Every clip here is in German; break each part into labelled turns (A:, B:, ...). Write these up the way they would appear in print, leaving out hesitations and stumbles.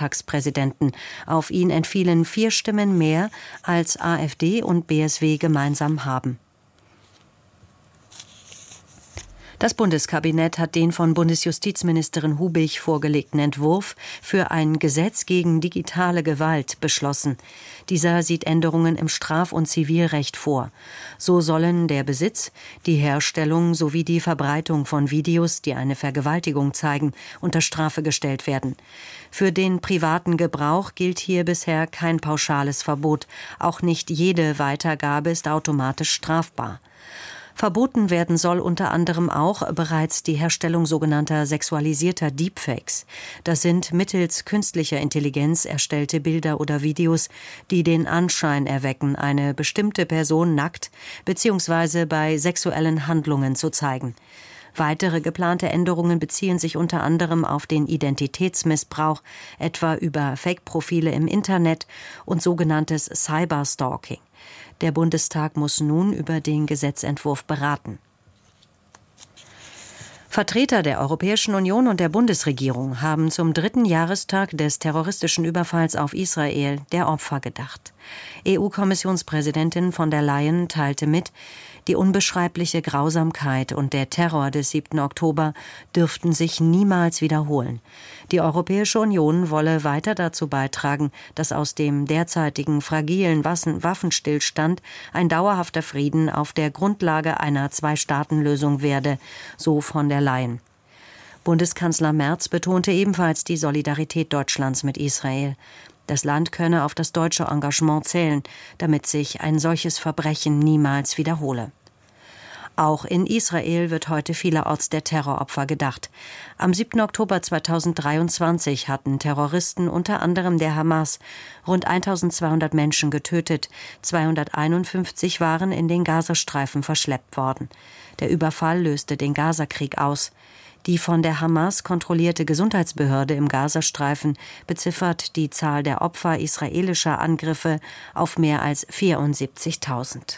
A: Landtagspräsidenten. Auf ihn entfielen 4 Stimmen mehr, als AfD und BSW gemeinsam haben. Das Bundeskabinett hat den von Bundesjustizministerin Hubig vorgelegten Entwurf für ein Gesetz gegen digitale Gewalt beschlossen. Dieser sieht Änderungen im Straf- und Zivilrecht vor. So sollen der Besitz, die Herstellung sowie die Verbreitung von Videos, die eine Vergewaltigung zeigen, unter Strafe gestellt werden. Für den privaten Gebrauch gilt hier bisher kein pauschales Verbot. Auch nicht jede Weitergabe ist automatisch strafbar. Verboten werden soll unter anderem auch bereits die Herstellung sogenannter sexualisierter Deepfakes. Das sind mittels künstlicher Intelligenz erstellte Bilder oder Videos, die den Anschein erwecken, eine bestimmte Person nackt bzw. bei sexuellen Handlungen zu zeigen. Weitere geplante Änderungen beziehen sich unter anderem auf den Identitätsmissbrauch, etwa über Fake-Profile im Internet und sogenanntes Cyberstalking. Der Bundestag muss nun über den Gesetzentwurf beraten. Vertreter der Europäischen Union und der Bundesregierung haben zum 3. Jahrestag des terroristischen Überfalls auf Israel der Opfer gedacht. EU-Kommissionspräsidentin von der Leyen teilte mit, die unbeschreibliche Grausamkeit und der Terror des 7. Oktober dürften sich niemals wiederholen. Die Europäische Union wolle weiter dazu beitragen, dass aus dem derzeitigen fragilen Waffenstillstand ein dauerhafter Frieden auf der Grundlage einer Zwei-Staaten-Lösung werde, so von der Leyen. Bundeskanzler Merz betonte ebenfalls die Solidarität Deutschlands mit Israel. Das Land könne auf das deutsche Engagement zählen, damit sich ein solches Verbrechen niemals wiederhole. Auch in Israel wird heute vielerorts der Terroropfer gedacht. Am 7. Oktober 2023 hatten Terroristen, unter anderem der Hamas, rund 1200 Menschen getötet. 251 waren in den Gazastreifen verschleppt worden. Der Überfall löste den Gazakrieg aus. Die von der Hamas kontrollierte Gesundheitsbehörde im Gazastreifen beziffert die Zahl der Opfer israelischer Angriffe auf mehr als 74.000.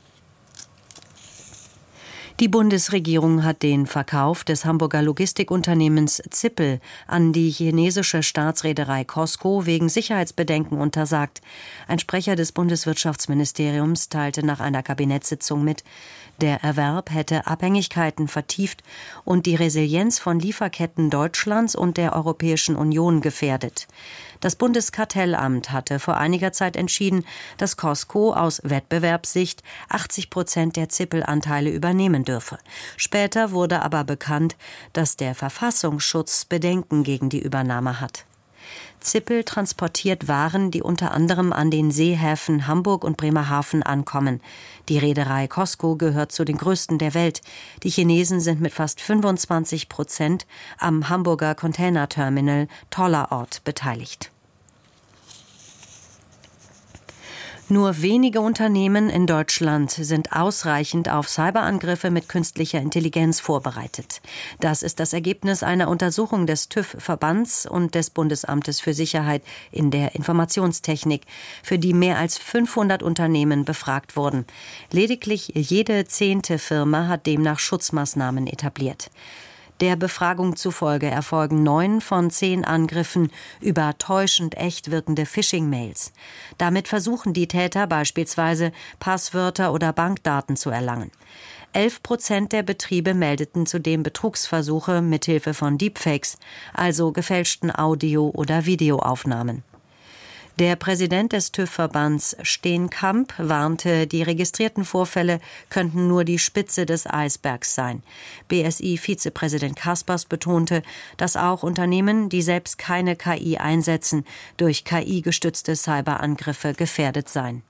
A: Die Bundesregierung hat den Verkauf des Hamburger Logistikunternehmens Zippel an die chinesische Staatsreederei COSCO wegen Sicherheitsbedenken untersagt. Ein Sprecher des Bundeswirtschaftsministeriums teilte nach einer Kabinettssitzung mit, der Erwerb hätte Abhängigkeiten vertieft und die Resilienz von Lieferketten Deutschlands und der Europäischen Union gefährdet. Das Bundeskartellamt hatte vor einiger Zeit entschieden, dass COSCO aus Wettbewerbssicht 80% der Zippel-Anteile übernehmen dürfe. Später wurde aber bekannt, dass der Verfassungsschutz Bedenken gegen die Übernahme hat. Zippel transportiert Waren, die unter anderem an den Seehäfen Hamburg und Bremerhaven ankommen. Die Reederei COSCO gehört zu den größten der Welt. Die Chinesen sind mit fast 25% am Hamburger Containerterminal Tollerort beteiligt. Nur wenige Unternehmen in Deutschland sind ausreichend auf Cyberangriffe mit künstlicher Intelligenz vorbereitet. Das ist das Ergebnis einer Untersuchung des TÜV-Verbands und des Bundesamtes für Sicherheit in der Informationstechnik, für die mehr als 500 Unternehmen befragt wurden. Lediglich jede 10. Firma hat demnach Schutzmaßnahmen etabliert. Der Befragung zufolge erfolgen 9 von 10 Angriffen über täuschend echt wirkende Phishing-Mails. Damit versuchen die Täter beispielsweise Passwörter oder Bankdaten zu erlangen. 11% der Betriebe meldeten zudem Betrugsversuche mithilfe von Deepfakes, also gefälschten Audio- oder Videoaufnahmen. Der Präsident des TÜV-Verbands Steenkamp warnte, die registrierten Vorfälle könnten nur die Spitze des Eisbergs sein. BSI-Vizepräsident Kaspers betonte, dass auch Unternehmen, die selbst keine KI einsetzen, durch KI-gestützte Cyberangriffe gefährdet seien.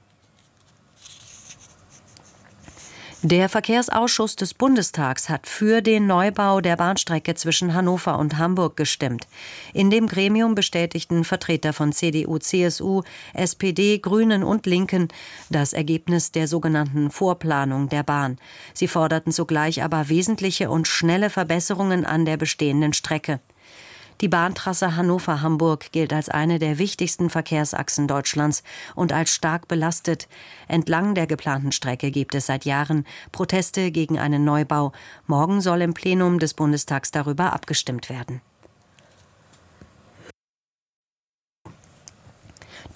A: Der Verkehrsausschuss des Bundestags hat für den Neubau der Bahnstrecke zwischen Hannover und Hamburg gestimmt. In dem Gremium bestätigten Vertreter von CDU, CSU, SPD, Grünen und Linken das Ergebnis der sogenannten Vorplanung der Bahn. Sie forderten zugleich aber wesentliche und schnelle Verbesserungen an der bestehenden Strecke. Die Bahntrasse Hannover-Hamburg gilt als eine der wichtigsten Verkehrsachsen Deutschlands und als stark belastet. Entlang der geplanten Strecke gibt es seit Jahren Proteste gegen einen Neubau. Morgen soll im Plenum des Bundestags darüber abgestimmt werden.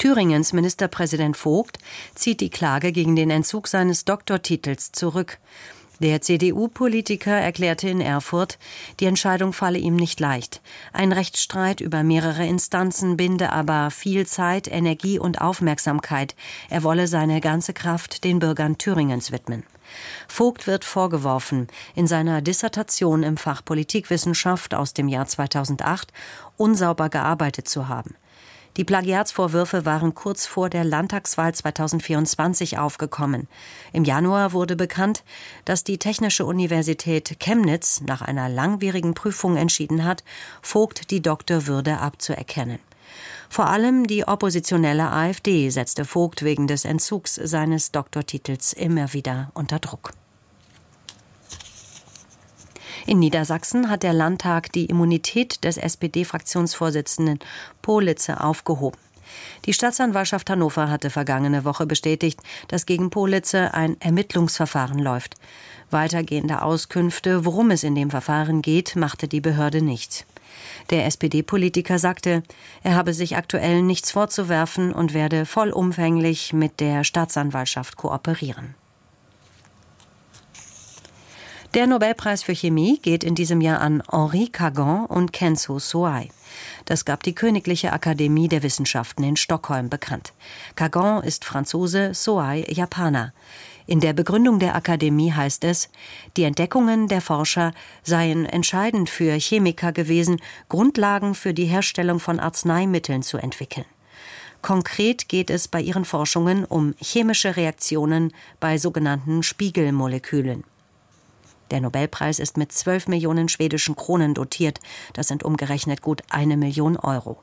A: Thüringens Ministerpräsident Vogt zieht die Klage gegen den Entzug seines Doktortitels zurück. Der CDU-Politiker erklärte in Erfurt, die Entscheidung falle ihm nicht leicht. Ein Rechtsstreit über mehrere Instanzen binde aber viel Zeit, Energie und Aufmerksamkeit. Er wolle seine ganze Kraft den Bürgern Thüringens widmen. Vogt wird vorgeworfen, in seiner Dissertation im Fach Politikwissenschaft aus dem Jahr 2008 unsauber gearbeitet zu haben. Die Plagiatsvorwürfe waren kurz vor der Landtagswahl 2024 aufgekommen. Im Januar wurde bekannt, dass die Technische Universität Chemnitz nach einer langwierigen Prüfung entschieden hat, Vogt die Doktorwürde abzuerkennen. Vor allem die oppositionelle AfD setzte Vogt wegen des Entzugs seines Doktortitels immer wieder unter Druck. In Niedersachsen hat der Landtag die Immunität des SPD-Fraktionsvorsitzenden Politzer aufgehoben. Die Staatsanwaltschaft Hannover hatte vergangene Woche bestätigt, dass gegen Politzer ein Ermittlungsverfahren läuft. Weitergehende Auskünfte, worum es in dem Verfahren geht, machte die Behörde nicht. Der SPD-Politiker sagte, er habe sich aktuell nichts vorzuwerfen und werde vollumfänglich mit der Staatsanwaltschaft kooperieren. Der Nobelpreis für Chemie geht in diesem Jahr an Henri Cagon und Kenzo Soai. Das gab die Königliche Akademie der Wissenschaften in Stockholm bekannt. Cagon ist Franzose, Soai Japaner. In der Begründung der Akademie heißt es, die Entdeckungen der Forscher seien entscheidend für Chemiker gewesen, Grundlagen für die Herstellung von Arzneimitteln zu entwickeln. Konkret geht es bei ihren Forschungen um chemische Reaktionen bei sogenannten Spiegelmolekülen. Der Nobelpreis ist mit 12 Millionen schwedischen Kronen dotiert. Das sind umgerechnet gut 1 Million Euro.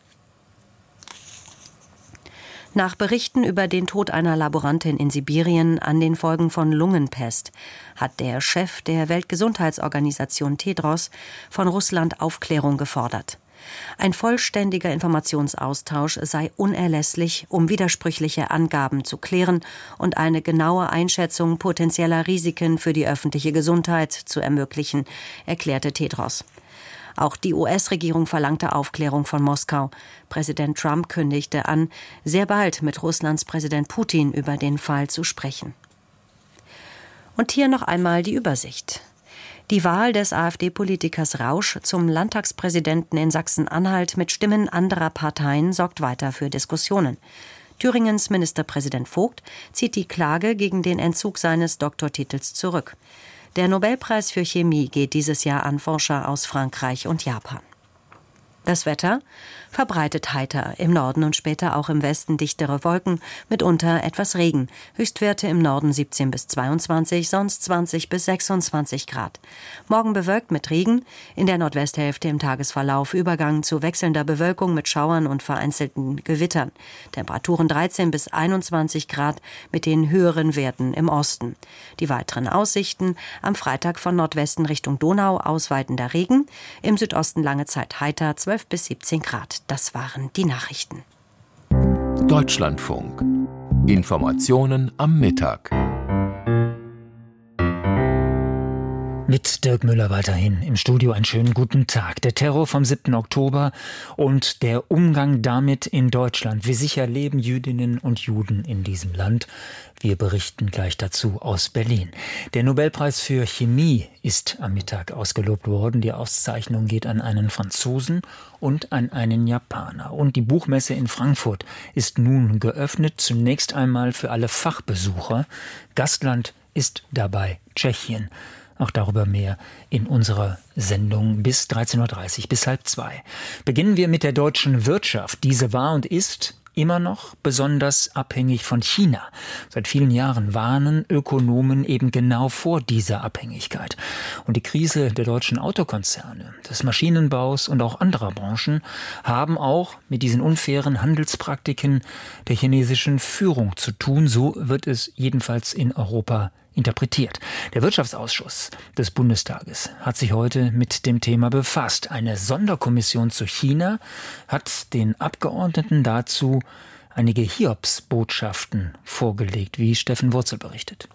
A: Nach Berichten über den Tod einer Laborantin in Sibirien an den Folgen von Lungenpest hat der Chef der Weltgesundheitsorganisation Tedros von Russland Aufklärung gefordert. Ein vollständiger Informationsaustausch sei unerlässlich, um widersprüchliche Angaben zu klären und eine genaue Einschätzung potenzieller Risiken für die öffentliche Gesundheit zu ermöglichen, erklärte Tedros. Auch die US-Regierung verlangte Aufklärung von Moskau. Präsident Trump kündigte an, sehr bald mit Russlands Präsident Putin über den Fall zu sprechen. Und hier noch einmal die Übersicht. Die Wahl des AfD-Politikers Rausch zum Landtagspräsidenten in Sachsen-Anhalt mit Stimmen anderer Parteien sorgt weiter für Diskussionen. Thüringens Ministerpräsident Vogt zieht die Klage gegen den Entzug seines Doktortitels zurück. Der Nobelpreis für Chemie geht dieses Jahr an Forscher aus Frankreich und Japan. Das Wetter verbreitet heiter, im Norden und später auch im Westen dichtere Wolken, mitunter etwas Regen. Höchstwerte im Norden 17 bis 22, sonst 20 bis 26 Grad. Morgen bewölkt mit Regen, in der Nordwesthälfte im Tagesverlauf Übergang zu wechselnder Bewölkung mit Schauern und vereinzelten Gewittern. Temperaturen 13 bis 21 Grad mit den höheren Werten im Osten. Die weiteren Aussichten: am Freitag von Nordwesten Richtung Donau ausweitender Regen, im Südosten lange Zeit heiter 12 bis 17 Grad. Das waren die Nachrichten.
B: Deutschlandfunk. Informationen am Mittag.
C: Mit Dirk Müller weiterhin im Studio. Einen schönen guten Tag. Der Terror vom 7. Oktober und der Umgang damit in Deutschland. Wie sicher leben Jüdinnen und Juden in diesem Land? Wir berichten gleich dazu aus Berlin. Der Nobelpreis für Chemie ist am Mittag ausgelobt worden. Die Auszeichnung geht an einen Franzosen und an einen Japaner. Und die Buchmesse in Frankfurt ist nun geöffnet. Zunächst einmal für alle Fachbesucher. Gastland ist dabei Tschechien. Auch darüber mehr in unserer Sendung bis 13.30 Uhr, bis 13:30. Beginnen wir mit der deutschen Wirtschaft. Diese war und ist immer noch besonders abhängig von China. Seit vielen Jahren warnen Ökonomen eben genau vor dieser Abhängigkeit. Und die Krise der deutschen Autokonzerne, des Maschinenbaus und auch anderer Branchen haben auch mit diesen unfairen Handelspraktiken der chinesischen Führung zu tun. So wird es jedenfalls in Europa interpretiert. Der Wirtschaftsausschuss des Bundestages hat sich heute mit dem Thema befasst. Eine Sonderkommission zu China hat den Abgeordneten dazu einige Hiobsbotschaften vorgelegt, wie Steffen Wurzel berichtet.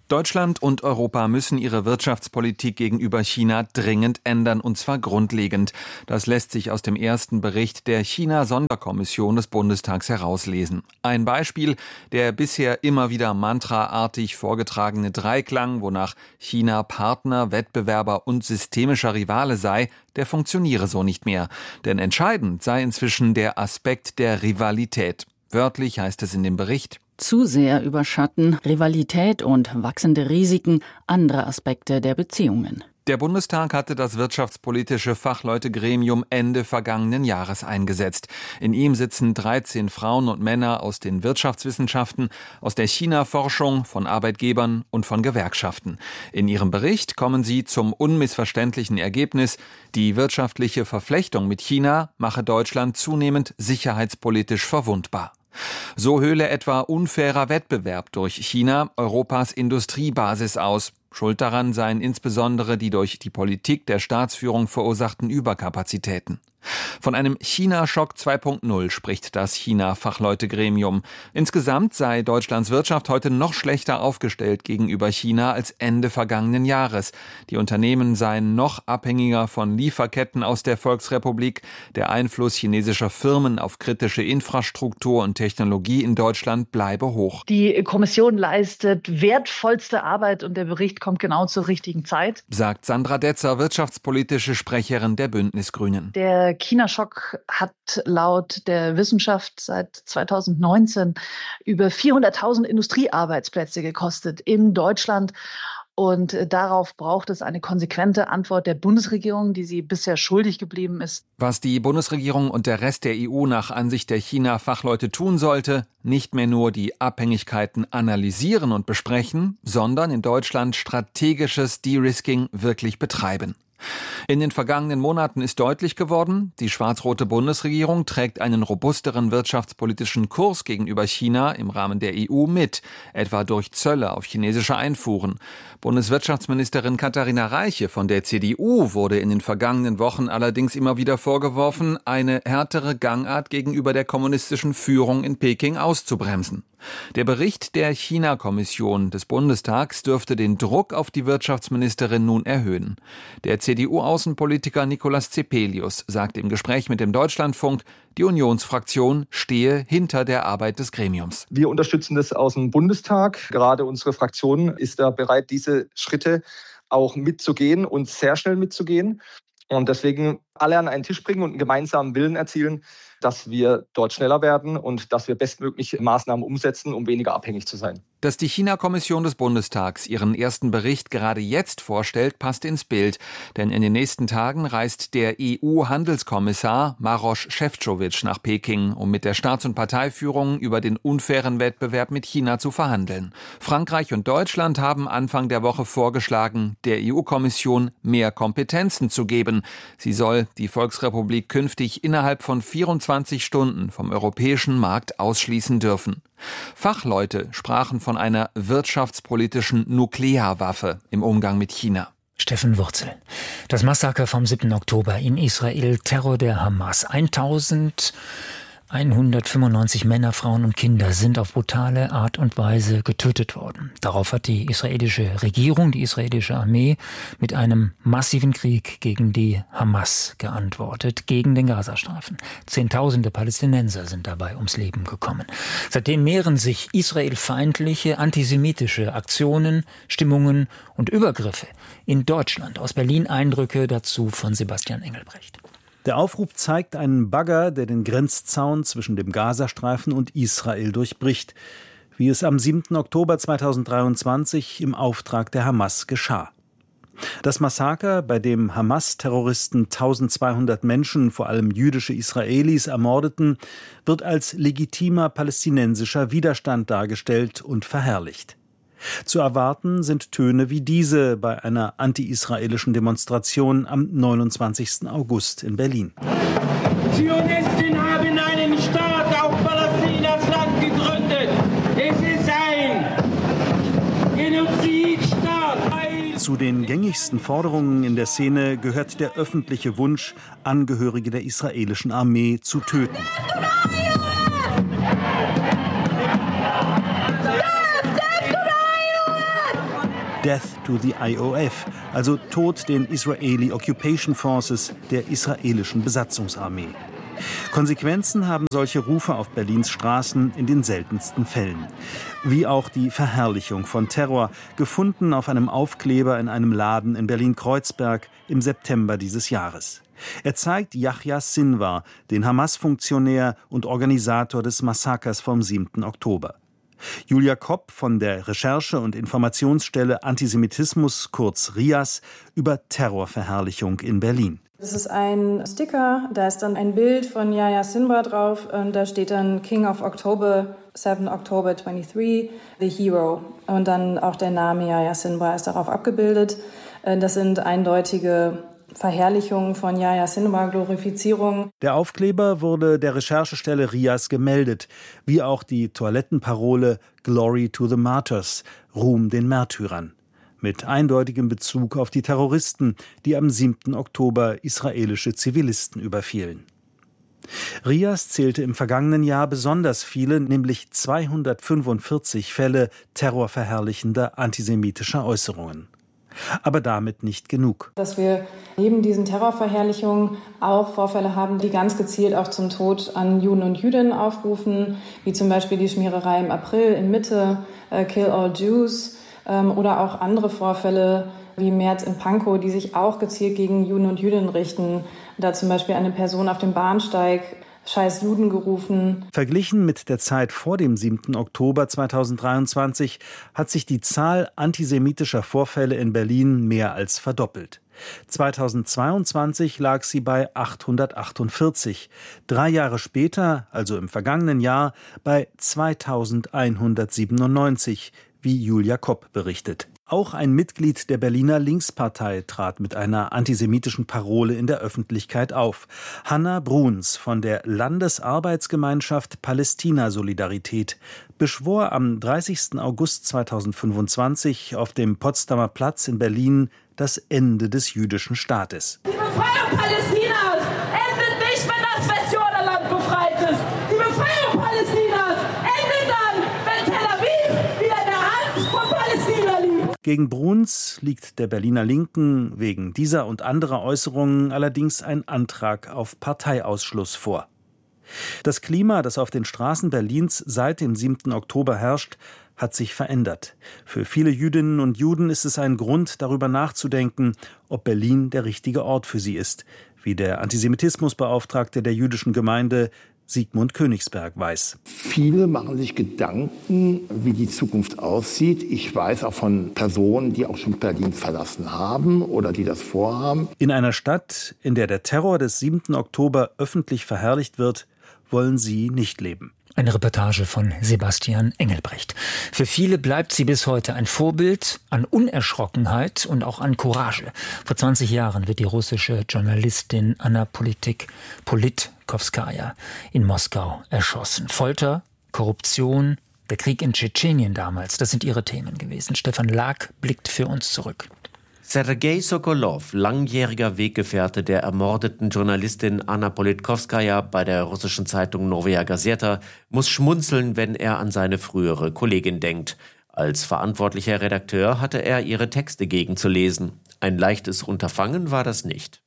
D: Deutschland und Europa müssen ihre Wirtschaftspolitik gegenüber China dringend ändern, und zwar grundlegend. Das lässt sich aus dem ersten Bericht der China-Sonderkommission des Bundestags herauslesen. Ein Beispiel: der bisher immer wieder mantraartig vorgetragene Dreiklang, wonach China Partner, Wettbewerber und systemischer Rivale sei, der funktioniere so nicht mehr. Denn entscheidend sei inzwischen der Aspekt der Rivalität. Wörtlich heißt es in dem Bericht:
E: Zu sehr überschatten Rivalität und wachsende Risiken andere Aspekte der Beziehungen.
D: Der Bundestag hatte das wirtschaftspolitische Fachleutegremium Ende vergangenen Jahres eingesetzt. In ihm sitzen 13 Frauen und Männer aus den Wirtschaftswissenschaften, aus der China-Forschung, von Arbeitgebern und von Gewerkschaften. In ihrem Bericht kommen sie zum unmissverständlichen Ergebnis: Die wirtschaftliche Verflechtung mit China mache Deutschland zunehmend sicherheitspolitisch verwundbar. So höhle etwa unfairer Wettbewerb durch China Europas Industriebasis aus. Schuld daran seien insbesondere die durch die Politik der Staatsführung verursachten Überkapazitäten. Von einem China-Schock 2.0 spricht das China-Fachleutegremium. Insgesamt sei Deutschlands Wirtschaft heute noch schlechter aufgestellt gegenüber China als Ende vergangenen Jahres. Die Unternehmen seien noch abhängiger von Lieferketten aus der Volksrepublik. Der Einfluss chinesischer Firmen auf kritische Infrastruktur und Technologie in Deutschland bleibe hoch.
F: Die Kommission leistet wertvollste Arbeit und der Bericht kommt genau zur richtigen Zeit,
D: sagt Sandra Detzer, wirtschaftspolitische Sprecherin der Bündnisgrünen.
F: Der China-Schock hat laut der Wissenschaft seit 2019 über 400.000 Industriearbeitsplätze gekostet in Deutschland. Und darauf braucht es eine konsequente Antwort der Bundesregierung, die sie bisher schuldig geblieben ist.
D: Was die Bundesregierung und der Rest der EU nach Ansicht der China-Fachleute tun sollte: nicht mehr nur die Abhängigkeiten analysieren und besprechen, sondern in Deutschland strategisches De-Risking wirklich betreiben. In den vergangenen Monaten ist deutlich geworden, die schwarz-rote Bundesregierung trägt einen robusteren wirtschaftspolitischen Kurs gegenüber China im Rahmen der EU mit, etwa durch Zölle auf chinesische Einfuhren. Bundeswirtschaftsministerin Katharina Reiche von der CDU wurde in den vergangenen Wochen allerdings immer wieder vorgeworfen, eine härtere Gangart gegenüber der kommunistischen Führung in Peking auszubremsen. Der Bericht der China-Kommission des Bundestags dürfte den Druck auf die Wirtschaftsministerin nun erhöhen. Der CDU-Außenpolitiker Nicolas Zepelius sagt im Gespräch mit dem Deutschlandfunk, die Unionsfraktion stehe hinter der Arbeit des Gremiums.
G: Wir unterstützen das aus dem Bundestag. Gerade unsere Fraktion ist da bereit, diese Schritte auch mitzugehen und sehr schnell mitzugehen. Und deswegen alle an einen Tisch bringen und einen gemeinsamen Willen erzielen, dass wir dort schneller werden und dass wir bestmöglich Maßnahmen umsetzen, um weniger abhängig zu sein.
D: Dass die China-Kommission des Bundestags ihren ersten Bericht gerade jetzt vorstellt, passt ins Bild. Denn in den nächsten Tagen reist der EU-Handelskommissar Maroš Šefčovič nach Peking, um mit der Staats- und Parteiführung über den unfairen Wettbewerb mit China zu verhandeln. Frankreich und Deutschland haben Anfang der Woche vorgeschlagen, der EU-Kommission mehr Kompetenzen zu geben. Sie soll die Volksrepublik künftig innerhalb von 24 Stunden vom europäischen Markt ausschließen dürfen. Fachleute sprachen von einer wirtschaftspolitischen Nuklearwaffe im Umgang mit China.
C: Steffen Wurzel. Das Massaker vom 7. Oktober in Israel, Terror der Hamas. 1195 Männer, Frauen und Kinder sind auf brutale Art und Weise getötet worden. Darauf hat die israelische Regierung, die israelische Armee mit einem massiven Krieg gegen die Hamas geantwortet, gegen den Gazastreifen. Zehntausende Palästinenser sind dabei ums Leben gekommen. Seitdem mehren sich israelfeindliche, antisemitische Aktionen, Stimmungen und Übergriffe in Deutschland. Aus Berlin Eindrücke dazu von Sebastian Engelbrecht.
H: Der Aufruf zeigt einen Bagger, der den Grenzzaun zwischen dem Gazastreifen und Israel durchbricht, wie es am 7. Oktober 2023 im Auftrag der Hamas geschah. Das Massaker, bei dem Hamas-Terroristen 1200 Menschen, vor allem jüdische Israelis, ermordeten, wird als legitimer palästinensischer Widerstand dargestellt und verherrlicht. Zu erwarten sind Töne wie diese bei einer anti-israelischen Demonstration am 29. August in Berlin.
I: Zionisten haben einen Staat auf Palästinas Land gegründet. Es ist ein Genozidstaat.
H: Zu den gängigsten Forderungen in der Szene gehört der öffentliche Wunsch, Angehörige der israelischen Armee zu töten. Death to the IOF, also Tod den Israeli Occupation Forces, der israelischen Besatzungsarmee. Konsequenzen haben solche Rufe auf Berlins Straßen in den seltensten Fällen. Wie auch die Verherrlichung von Terror, gefunden auf einem Aufkleber in einem Laden in Berlin-Kreuzberg im September dieses Jahres. Er zeigt Yahya Sinwar, den Hamas-Funktionär und Organisator des Massakers vom 7. Oktober. Julia Kopp von der Recherche- und Informationsstelle Antisemitismus, kurz RIAS, über Terrorverherrlichung in Berlin.
J: Das ist ein Sticker, da ist dann ein Bild von Yahya Sinwar drauf und da steht dann King of October, 7 October 23, the hero. Und dann auch der Name Yahya Sinwar ist darauf abgebildet. Das sind eindeutige Verherrlichungen von Yahya Sinwar, Glorifizierung.
H: Der Aufkleber wurde der Recherchestelle RIAS gemeldet, wie auch die Toilettenparole Glory to the Martyrs, Ruhm den Märtyrern. Mit eindeutigem Bezug auf die Terroristen, die am 7. Oktober israelische Zivilisten überfielen. RIAS zählte im vergangenen Jahr besonders viele, nämlich 245 Fälle terrorverherrlichender antisemitischer Äußerungen. Aber damit nicht genug.
J: Dass wir neben diesen Terrorverherrlichungen auch Vorfälle haben, die ganz gezielt auch zum Tod an Juden und Jüdinnen aufrufen, wie zum Beispiel die Schmiererei im April in Mitte, Kill All Jews, oder auch andere Vorfälle wie März in Pankow, die sich auch gezielt gegen Juden und Jüdinnen richten. Da zum Beispiel eine Person auf dem Bahnsteig Scheiß Juden gerufen.
H: Verglichen mit der Zeit vor dem 7. Oktober 2023 hat sich die Zahl antisemitischer Vorfälle in Berlin mehr als verdoppelt. 2022 lag sie bei 848, 3 Jahre später, also im vergangenen Jahr, bei 2197, wie Julia Kopp berichtet. Auch ein Mitglied der Berliner Linkspartei trat mit einer antisemitischen Parole in der Öffentlichkeit auf. Hanna Bruns von der Landesarbeitsgemeinschaft Palästina-Solidarität beschwor am 30. August 2025 auf dem Potsdamer Platz in Berlin das Ende des jüdischen Staates.
I: Die Befreiung Palästinas endet nicht, wenn das Westjordanland befreit ist. Die Befreiung Palästinas endet dann, wenn Tel Aviv wieder in der Hand von Palästina liegt.
H: Gegen Bruns liegt der Berliner Linken wegen dieser und anderer Äußerungen allerdings ein Antrag auf Parteiausschluss vor. Das Klima, das auf den Straßen Berlins seit dem 7. Oktober herrscht, hat sich verändert. Für viele Jüdinnen und Juden ist es ein Grund, darüber nachzudenken, ob Berlin der richtige Ort für sie ist, wie der Antisemitismusbeauftragte der jüdischen Gemeinde Sigmund Königsberg weiß.
K: Viele machen sich Gedanken, wie die Zukunft aussieht. Ich weiß auch von Personen, die auch schon Berlin verlassen haben oder die das vorhaben.
H: In einer Stadt, in der der Terror des 7. Oktober öffentlich verherrlicht wird, wollen sie nicht leben.
C: Eine Reportage von Sebastian Engelbrecht. Für viele bleibt sie bis heute ein Vorbild an Unerschrockenheit und auch an Courage. Vor 20 Jahren wird die russische Journalistin Anna Politkovskaja in Moskau erschossen. Folter, Korruption, der Krieg in Tschetschenien damals, das sind ihre Themen gewesen. Stefan Lag blickt für uns zurück.
L: Sergei Sokolow, langjähriger Weggefährte der ermordeten Journalistin Anna Politkovskaja bei der russischen Zeitung Novaya Gazeta, muss schmunzeln, wenn er an seine frühere Kollegin denkt. Als verantwortlicher Redakteur hatte er ihre Texte gegenzulesen. Ein leichtes Unterfangen war das nicht.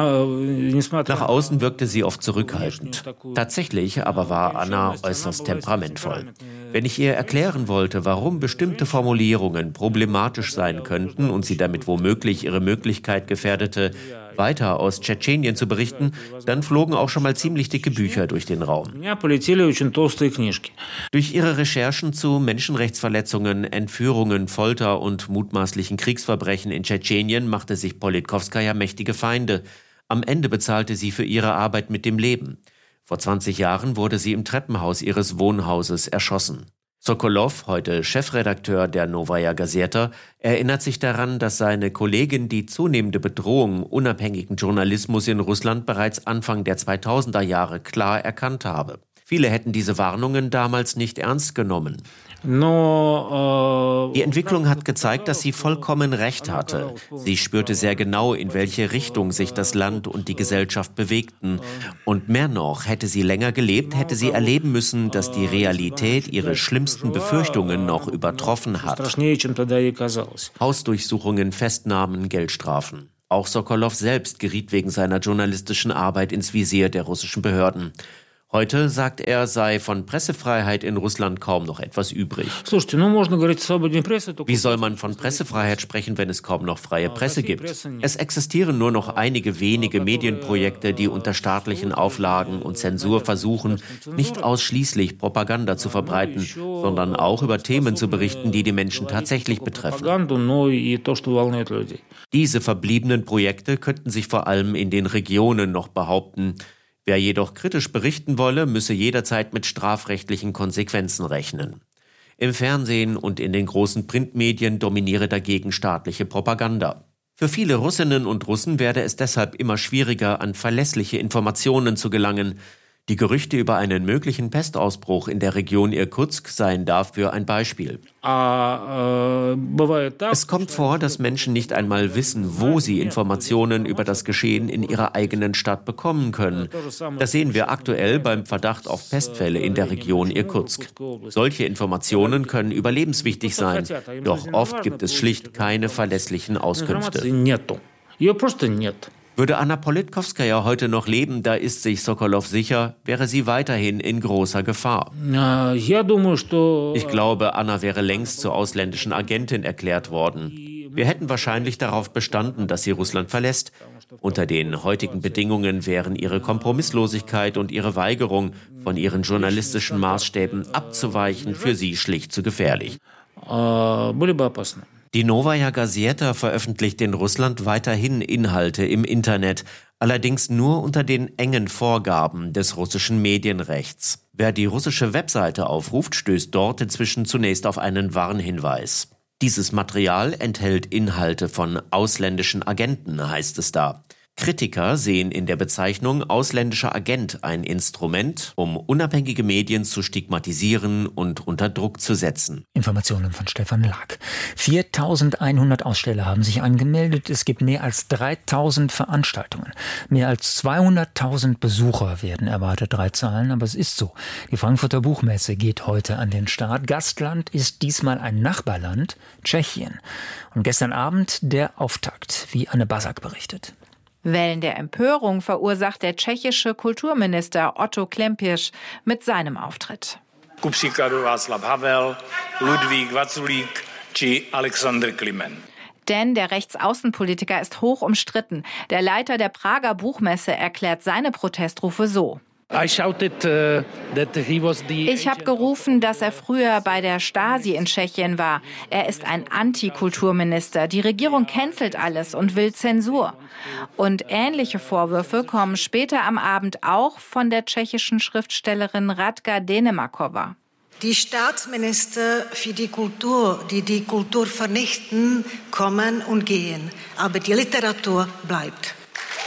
L: Nach außen wirkte sie oft zurückhaltend. Tatsächlich aber war Anna äußerst temperamentvoll. Wenn ich ihr erklären wollte, warum bestimmte Formulierungen problematisch sein könnten und sie damit womöglich ihre Möglichkeit gefährdete, weiter aus Tschetschenien zu berichten, dann flogen auch schon mal ziemlich dicke Bücher durch den Raum. Durch ihre Recherchen zu Menschenrechtsverletzungen, Entführungen, Folter und mutmaßlichen Kriegsverbrechen in Tschetschenien machte sich Politkovskaja mächtige Feinde. Am Ende bezahlte sie für ihre Arbeit mit dem Leben. Vor 20 Jahren wurde sie im Treppenhaus ihres Wohnhauses erschossen. Sokolow, heute Chefredakteur der Novaya Gazeta, erinnert sich daran, dass seine Kollegin die zunehmende Bedrohung unabhängigen Journalismus in Russland bereits Anfang der 2000er Jahre klar erkannt habe. Viele hätten diese Warnungen damals nicht ernst genommen. Die Entwicklung hat gezeigt, dass sie vollkommen recht hatte. Sie spürte sehr genau, in welche Richtung sich das Land und die Gesellschaft bewegten. Und mehr noch, hätte sie länger gelebt, hätte sie erleben müssen, dass die Realität ihre schlimmsten Befürchtungen noch übertroffen hat. Hausdurchsuchungen, Festnahmen, Geldstrafen. Auch Sokolow selbst geriet wegen seiner journalistischen Arbeit ins Visier der russischen Behörden. Heute, sagt er, sei von Pressefreiheit in Russland kaum noch etwas übrig. Wie soll man von Pressefreiheit sprechen, wenn es kaum noch freie Presse gibt? Es existieren nur noch einige wenige Medienprojekte, die unter staatlichen Auflagen und Zensur versuchen, nicht ausschließlich Propaganda zu verbreiten, sondern auch über Themen zu berichten, die die Menschen tatsächlich betreffen. Diese verbliebenen Projekte könnten sich vor allem in den Regionen noch behaupten. Wer jedoch kritisch berichten wolle, müsse jederzeit mit strafrechtlichen Konsequenzen rechnen. Im Fernsehen und in den großen Printmedien dominiere dagegen staatliche Propaganda. Für viele Russinnen und Russen werde es deshalb immer schwieriger, an verlässliche Informationen zu gelangen. Die Gerüchte über einen möglichen Pestausbruch in der Region Irkutsk seien dafür ein Beispiel. Es kommt vor, dass Menschen nicht einmal wissen, wo sie Informationen über das Geschehen in ihrer eigenen Stadt bekommen können. Das sehen wir aktuell beim Verdacht auf Pestfälle in der Region Irkutsk. Solche Informationen können überlebenswichtig sein, doch oft gibt es schlicht keine verlässlichen Auskünfte. Würde Anna Politkovskaja heute noch leben, da ist sich Sokolow sicher, wäre sie weiterhin in großer Gefahr. Ich glaube, Anna wäre längst zur ausländischen Agentin erklärt worden. Wir hätten wahrscheinlich darauf bestanden, dass sie Russland verlässt. Unter den heutigen Bedingungen wären ihre Kompromisslosigkeit und ihre Weigerung, von ihren journalistischen Maßstäben abzuweichen, für sie schlicht zu gefährlich. Die Novaya Gazeta veröffentlicht in Russland weiterhin Inhalte im Internet, allerdings nur unter den engen Vorgaben des russischen Medienrechts. Wer die russische Webseite aufruft, stößt dort inzwischen zunächst auf einen Warnhinweis. Dieses Material enthält Inhalte von ausländischen Agenten, heißt es da. Kritiker sehen in der Bezeichnung ausländischer Agent ein Instrument, um unabhängige Medien zu stigmatisieren und unter Druck zu setzen.
C: Informationen von Stefan Lack. 4.100 Aussteller haben sich angemeldet. Es gibt mehr als 3.000 Veranstaltungen. Mehr als 200.000 Besucher werden erwartet, 3 Zahlen, aber es ist so. Die Frankfurter Buchmesse geht heute an den Start. Gastland ist diesmal ein Nachbarland, Tschechien. Und gestern Abend der Auftakt, wie Anne Basak berichtet.
M: Wellen der Empörung verursacht der tschechische Kulturminister Otto Klempisch mit seinem Auftritt.
N: Kupříkladu Václav Havel, Ludvík Vaculík či Alexander Klimen.
M: Denn der Rechtsaußenpolitiker ist hoch umstritten. Der Leiter der Prager Buchmesse erklärt seine Protestrufe so. Ich habe gerufen, dass er früher bei der Stasi in Tschechien war. Er ist ein Antikulturminister. Die Regierung cancelt alles und will Zensur. Und ähnliche Vorwürfe kommen später am Abend auch von der tschechischen Schriftstellerin Radka Denemakova.
O: Die Staatsminister für die Kultur, die die Kultur vernichten, kommen und gehen. Aber die Literatur bleibt.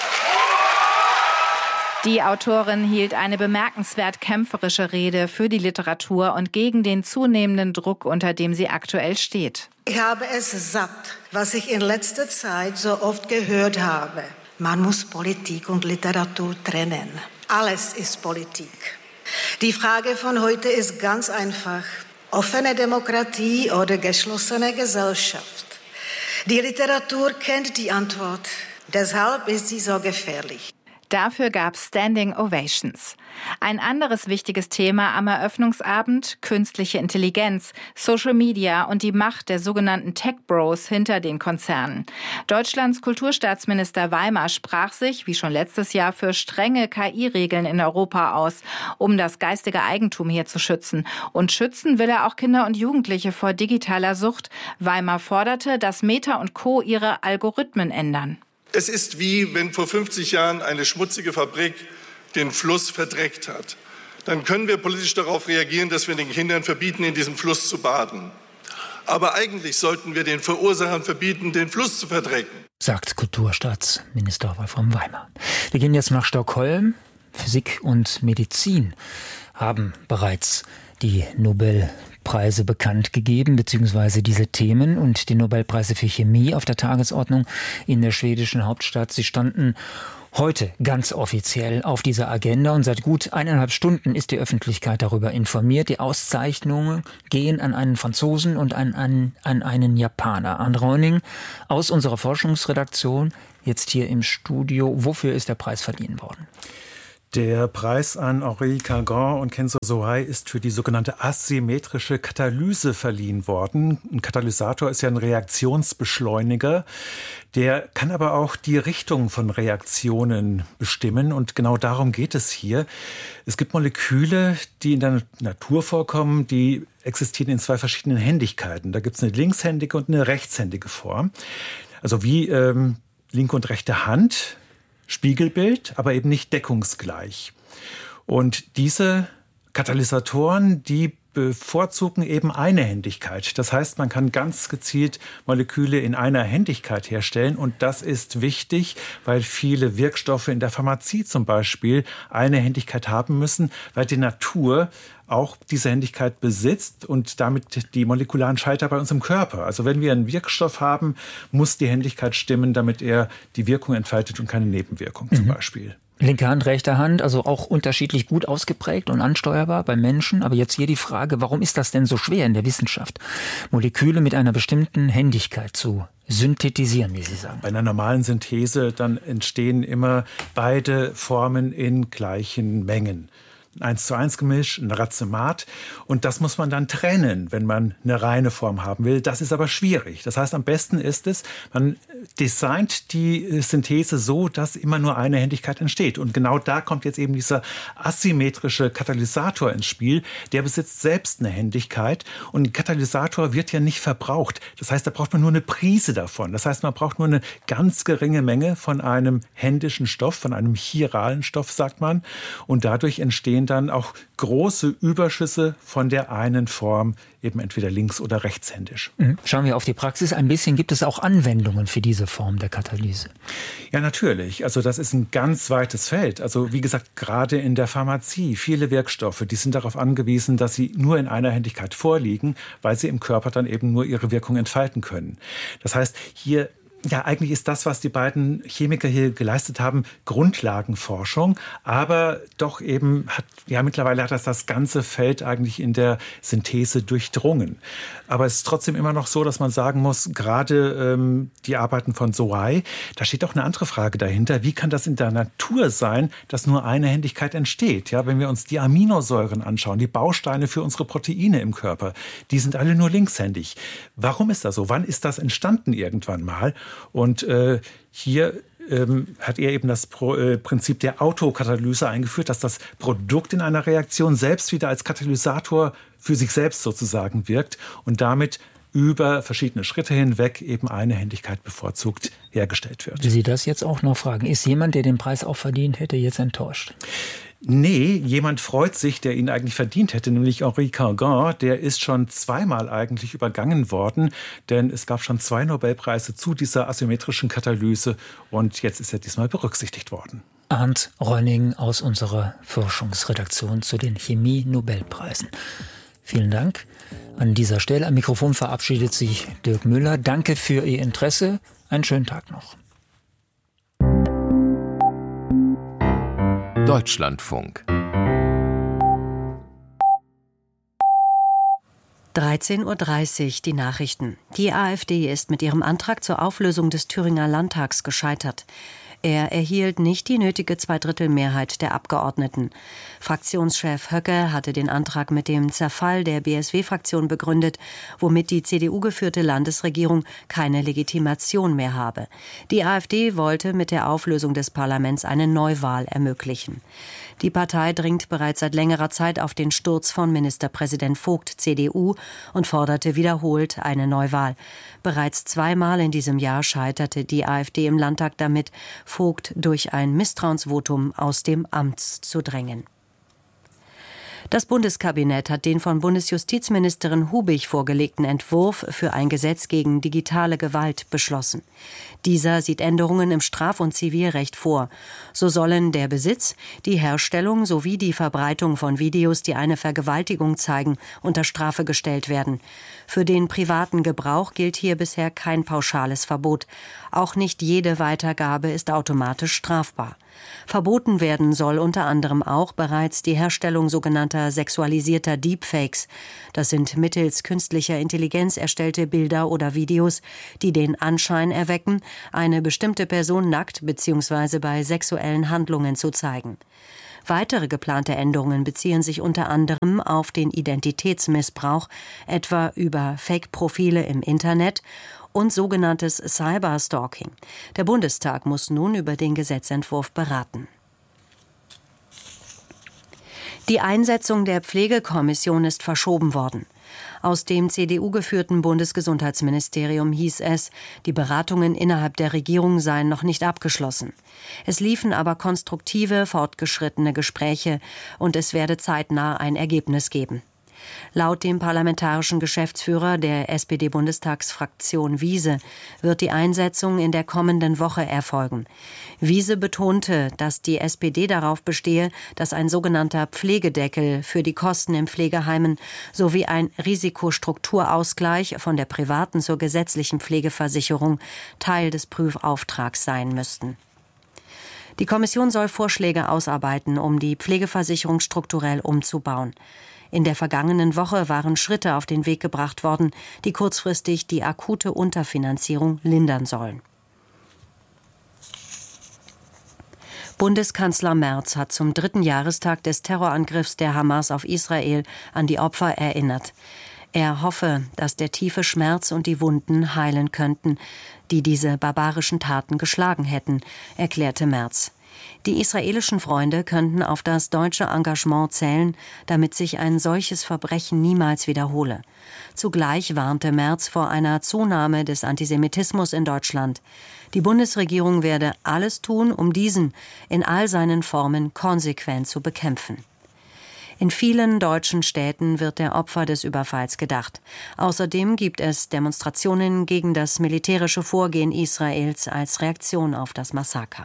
M: Die Autorin hielt eine bemerkenswert kämpferische Rede für die Literatur und gegen den zunehmenden Druck, unter dem sie aktuell steht.
O: Ich habe es satt, was ich in letzter Zeit so oft gehört habe. Man muss Politik und Literatur trennen. Alles ist Politik. Die Frage von heute ist ganz einfach. Offene Demokratie oder geschlossene Gesellschaft? Die Literatur kennt die Antwort. Deshalb ist sie so gefährlich.
M: Dafür gab es Standing Ovations. Ein anderes wichtiges Thema am Eröffnungsabend: künstliche Intelligenz, Social Media und die Macht der sogenannten Tech Bros hinter den Konzernen. Deutschlands Kulturstaatsminister Weimar sprach sich, wie schon letztes Jahr, für strenge KI-Regeln in Europa aus, um das geistige Eigentum hier zu schützen. Und schützen will er auch Kinder und Jugendliche vor digitaler Sucht. Weimar forderte, dass Meta und Co. ihre Algorithmen ändern.
P: Es ist wie, wenn vor 50 Jahren eine schmutzige Fabrik den Fluss verdreckt hat. Dann können wir politisch darauf reagieren, dass wir den Kindern verbieten, in diesem Fluss zu baden. Aber eigentlich sollten wir den Verursachern verbieten, den Fluss zu verdrecken.
C: Sagt Kulturstaatsminister Wolfram Weimar. Wir gehen jetzt nach Stockholm. Physik und Medizin haben bereits die Nobelpreise Nobelpreise bekannt gegeben, beziehungsweise diese Themen und die Nobelpreise für Chemie auf der Tagesordnung in der schwedischen Hauptstadt. Sie standen heute ganz offiziell auf dieser Agenda und seit gut 1,5 Stunden ist die Öffentlichkeit darüber informiert. Die Auszeichnungen gehen an einen Franzosen und an einen Japaner. Arndt Reuning aus unserer Forschungsredaktion, jetzt hier im Studio. Wofür ist der Preis verliehen worden?
H: Der Preis an Henri Cargan und Kenzo Sohei ist für die sogenannte asymmetrische Katalyse verliehen worden. Ein Katalysator ist ja ein Reaktionsbeschleuniger. Der kann aber auch die Richtung von Reaktionen bestimmen und genau darum geht es hier. Es gibt Moleküle, die in der Natur vorkommen, die existieren in 2 verschiedenen Händigkeiten. Da gibt es eine linkshändige und eine rechtshändige Form. Also wie linke und rechte Hand. Spiegelbild, aber eben nicht deckungsgleich. Und diese Katalysatoren, die bevorzugen eben Einhändigkeit. Das heißt, man kann ganz gezielt Moleküle in einer Händigkeit herstellen. Und das ist wichtig, weil viele Wirkstoffe in der Pharmazie zum Beispiel eine Händigkeit haben müssen, weil die Natur auch diese Händigkeit besitzt und damit die molekularen Schalter bei uns im Körper. Also wenn wir einen Wirkstoff haben, muss die Händigkeit stimmen, damit er die Wirkung entfaltet und keine Nebenwirkung zum Beispiel.
C: Linke Hand, rechte Hand, also auch unterschiedlich gut ausgeprägt und ansteuerbar bei Menschen. Aber jetzt hier die Frage, warum ist das denn so schwer in der Wissenschaft, Moleküle mit einer bestimmten Händigkeit zu synthetisieren, wie Sie sagen?
H: Bei einer normalen Synthese dann entstehen immer beide Formen in gleichen Mengen. Ein 1:1 Gemisch, ein Racemat. Und das muss man dann trennen, wenn man eine reine Form haben will. Das ist aber schwierig. Das heißt, am besten ist es, man designt die Synthese so, dass immer nur eine Händigkeit entsteht. Und genau da kommt jetzt eben dieser asymmetrische Katalysator ins Spiel. Der besitzt selbst eine Händigkeit. Und ein Katalysator wird ja nicht verbraucht. Das heißt, da braucht man nur eine Prise davon. Das heißt, man braucht nur eine ganz geringe Menge von einem händischen Stoff, von einem chiralen Stoff, sagt man. Und dadurch entstehen dann auch große Überschüsse von der einen Form, eben entweder links- oder rechtshändisch.
C: Schauen wir auf die Praxis ein bisschen. Gibt es auch Anwendungen für diese Form der Katalyse?
H: Ja, natürlich. Also das ist ein ganz weites Feld. Also wie gesagt, gerade in der Pharmazie, viele Wirkstoffe, die sind darauf angewiesen, dass sie nur in einer Händigkeit vorliegen, weil sie im Körper dann eben nur ihre Wirkung entfalten können. Das heißt, hier ja, eigentlich ist das, was die beiden Chemiker hier geleistet haben, Grundlagenforschung. Aber doch eben mittlerweile hat das ganze Feld eigentlich in der Synthese durchdrungen. Aber es ist trotzdem immer noch so, dass man sagen muss, gerade die Arbeiten von Sohei, da steht auch eine andere Frage dahinter. Wie kann das in der Natur sein, dass nur eine Händigkeit entsteht? Ja, wenn wir uns die Aminosäuren anschauen, die Bausteine für unsere Proteine im Körper, die sind alle nur linkshändig. Warum ist das so? Wann ist das entstanden irgendwann mal? Und hier hat er eben das Prinzip der Autokatalyse eingeführt, dass das Produkt in einer Reaktion selbst wieder als Katalysator für sich selbst sozusagen wirkt und damit über verschiedene Schritte hinweg eben eine Händigkeit bevorzugt hergestellt wird.
C: Sie das jetzt auch noch fragen. Ist jemand, der den Preis auch verdient hätte, jetzt enttäuscht?
H: Nee, jemand freut sich, der ihn eigentlich verdient hätte, nämlich Henri Cargan. Der ist schon 2-mal eigentlich übergangen worden, denn es gab schon 2 Nobelpreise zu dieser asymmetrischen Katalyse und jetzt ist er diesmal berücksichtigt worden.
C: Arndt Reuning aus unserer Forschungsredaktion zu den Chemie-Nobelpreisen. Vielen Dank. An dieser Stelle am Mikrofon verabschiedet sich Dirk Müller. Danke für Ihr Interesse. Einen schönen Tag noch.
B: Deutschlandfunk.
A: 13:30 Uhr die Nachrichten. Die AfD ist mit ihrem Antrag zur Auflösung des Thüringer Landtags gescheitert. Er erhielt nicht die nötige Zweidrittelmehrheit der Abgeordneten. Fraktionschef Höcke hatte den Antrag mit dem Zerfall der BSW-Fraktion begründet, womit die CDU-geführte Landesregierung keine Legitimation mehr habe. Die AfD wollte mit der Auflösung des Parlaments eine Neuwahl ermöglichen. Die Partei dringt bereits seit längerer Zeit auf den Sturz von Ministerpräsident Vogt, CDU, und forderte wiederholt eine Neuwahl. Bereits 2-mal in diesem Jahr scheiterte die AfD im Landtag damit, Vogt durch ein Misstrauensvotum aus dem Amt zu drängen. Das Bundeskabinett hat den von Bundesjustizministerin Hubig vorgelegten Entwurf für ein Gesetz gegen digitale Gewalt beschlossen. Dieser sieht Änderungen im Straf- und Zivilrecht vor. So sollen der Besitz, die Herstellung sowie die Verbreitung von Videos, die eine Vergewaltigung zeigen, unter Strafe gestellt werden. Für den privaten Gebrauch gilt hier bisher kein pauschales Verbot. Auch nicht jede Weitergabe ist automatisch strafbar. Verboten werden soll unter anderem auch bereits die Herstellung sogenannter sexualisierter Deepfakes. Das sind mittels künstlicher Intelligenz erstellte Bilder oder Videos, die den Anschein erwecken, eine bestimmte Person nackt bzw. bei sexuellen Handlungen zu zeigen. Weitere geplante Änderungen beziehen sich unter anderem auf den Identitätsmissbrauch, etwa über Fake-Profile im Internet und sogenanntes Cyberstalking. Der Bundestag muss nun über den Gesetzentwurf beraten. Die Einsetzung der Pflegekommission ist verschoben worden. Aus dem CDU-geführten Bundesgesundheitsministerium hieß es, die Beratungen innerhalb der Regierung seien noch nicht abgeschlossen. Es liefen aber konstruktive, fortgeschrittene Gespräche und es werde zeitnah ein Ergebnis geben. Laut dem parlamentarischen Geschäftsführer der SPD-Bundestagsfraktion Wiese wird die Einsetzung in der kommenden Woche erfolgen. Wiese betonte, dass die SPD darauf bestehe, dass ein sogenannter Pflegedeckel für die Kosten in Pflegeheimen sowie ein Risikostrukturausgleich von der privaten zur gesetzlichen Pflegeversicherung Teil des Prüfauftrags sein müssten. Die Kommission soll Vorschläge ausarbeiten, um die Pflegeversicherung strukturell umzubauen. In der vergangenen Woche waren Schritte auf den Weg gebracht worden, die kurzfristig die akute Unterfinanzierung lindern sollen. Bundeskanzler Merz hat zum 3. Jahrestag des Terrorangriffs der Hamas auf Israel an die Opfer erinnert. Er hoffe, dass der tiefe Schmerz und die Wunden heilen könnten, die diese barbarischen Taten geschlagen hätten, erklärte Merz. Die israelischen Freunde könnten auf das deutsche Engagement zählen, damit sich ein solches Verbrechen niemals wiederhole. Zugleich warnte Merz vor einer Zunahme des Antisemitismus in Deutschland. Die Bundesregierung werde alles tun, um diesen in all seinen Formen konsequent zu bekämpfen. In vielen deutschen Städten wird der Opfer des Überfalls gedacht. Außerdem gibt es Demonstrationen gegen das militärische Vorgehen Israels als Reaktion auf das Massaker.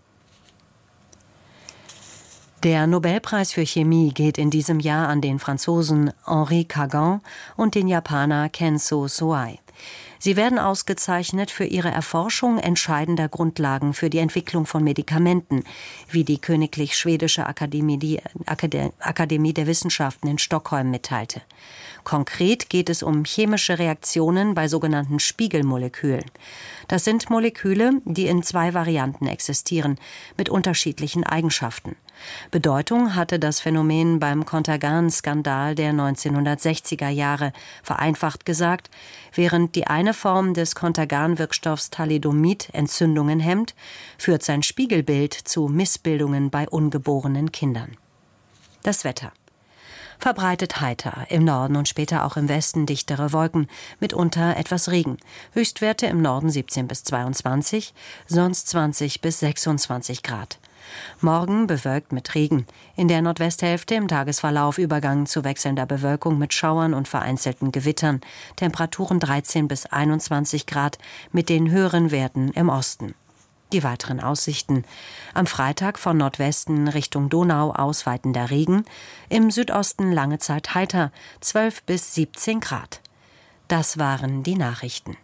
A: Der Nobelpreis für Chemie geht in diesem Jahr an den Franzosen Henri Cagan und den Japaner Kenzo Soai. Sie werden ausgezeichnet für ihre Erforschung entscheidender Grundlagen für die Entwicklung von Medikamenten, wie die Königlich Schwedische Akademie der Wissenschaften in Stockholm mitteilte. Konkret geht es um chemische Reaktionen bei sogenannten Spiegelmolekülen. Das sind Moleküle, die in 2 Varianten existieren, mit unterschiedlichen Eigenschaften. Bedeutung hatte das Phänomen beim Contergan-Skandal der 1960er Jahre, vereinfacht gesagt, während die eine Form des Contergan-Wirkstoffs Thalidomid Entzündungen hemmt, führt sein Spiegelbild zu Missbildungen bei ungeborenen Kindern. Das Wetter. Verbreitet heiter, im Norden und später auch im Westen dichtere Wolken, mitunter etwas Regen. Höchstwerte im Norden 17 bis 22, sonst 20 bis 26 Grad. Morgen bewölkt mit Regen. In der Nordwesthälfte im Tagesverlauf Übergang zu wechselnder Bewölkung mit Schauern und vereinzelten Gewittern. Temperaturen 13 bis 21 Grad mit den höheren Werten im Osten. Die weiteren Aussichten. Am Freitag von Nordwesten Richtung Donau ausweitender Regen. Im Südosten lange Zeit heiter, 12 bis 17 Grad. Das waren die Nachrichten.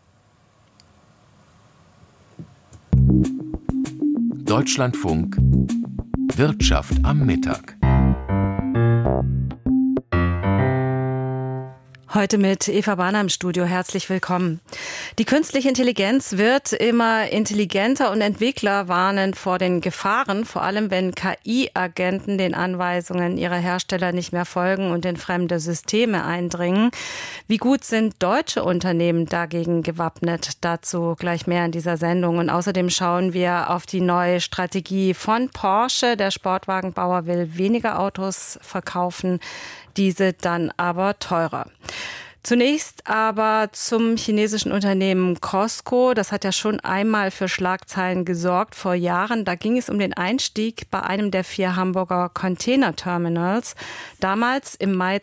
B: Deutschlandfunk Wirtschaft am Mittag.
Q: Heute mit Eva Bahner im Studio. Herzlich willkommen. Die künstliche Intelligenz wird immer intelligenter und Entwickler warnen vor den Gefahren, vor allem wenn KI-Agenten den Anweisungen ihrer Hersteller nicht mehr folgen und in fremde Systeme eindringen. Wie gut sind deutsche Unternehmen dagegen gewappnet? Dazu gleich mehr in dieser Sendung. Und außerdem schauen wir auf die neue Strategie von Porsche. Der Sportwagenbauer will weniger Autos verkaufen, diese dann aber teurer. Zunächst aber zum chinesischen Unternehmen COSCO. Das hat ja schon einmal für Schlagzeilen gesorgt vor Jahren. Da ging es um den Einstieg bei einem der 4 Hamburger Containerterminals. Damals im Mai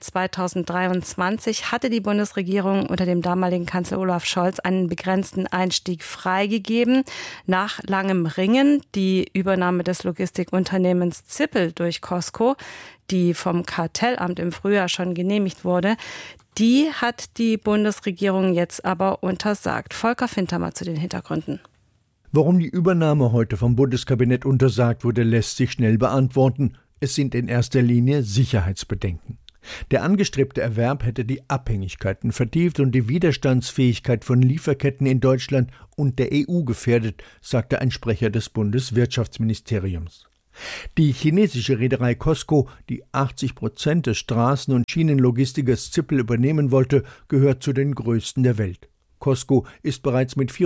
Q: 2023 hatte die Bundesregierung unter dem damaligen Kanzler Olaf Scholz einen begrenzten Einstieg freigegeben. Nach langem Ringen die Übernahme des Logistikunternehmens Zippel durch COSCO, die vom Kartellamt im Frühjahr schon genehmigt wurde, die hat die Bundesregierung jetzt aber untersagt. Volker Fintermer zu den Hintergründen.
R: Warum die Übernahme heute vom Bundeskabinett untersagt wurde, lässt sich schnell beantworten. Es sind in erster Linie Sicherheitsbedenken. Der angestrebte Erwerb hätte die Abhängigkeiten vertieft und die Widerstandsfähigkeit von Lieferketten in Deutschland und der EU gefährdet, sagte ein Sprecher des Bundeswirtschaftsministeriums. Die chinesische Reederei COSCO, die 80% des Straßen- und Schienenlogistikers Zippel übernehmen wollte, gehört zu den größten der Welt. COSCO ist bereits mit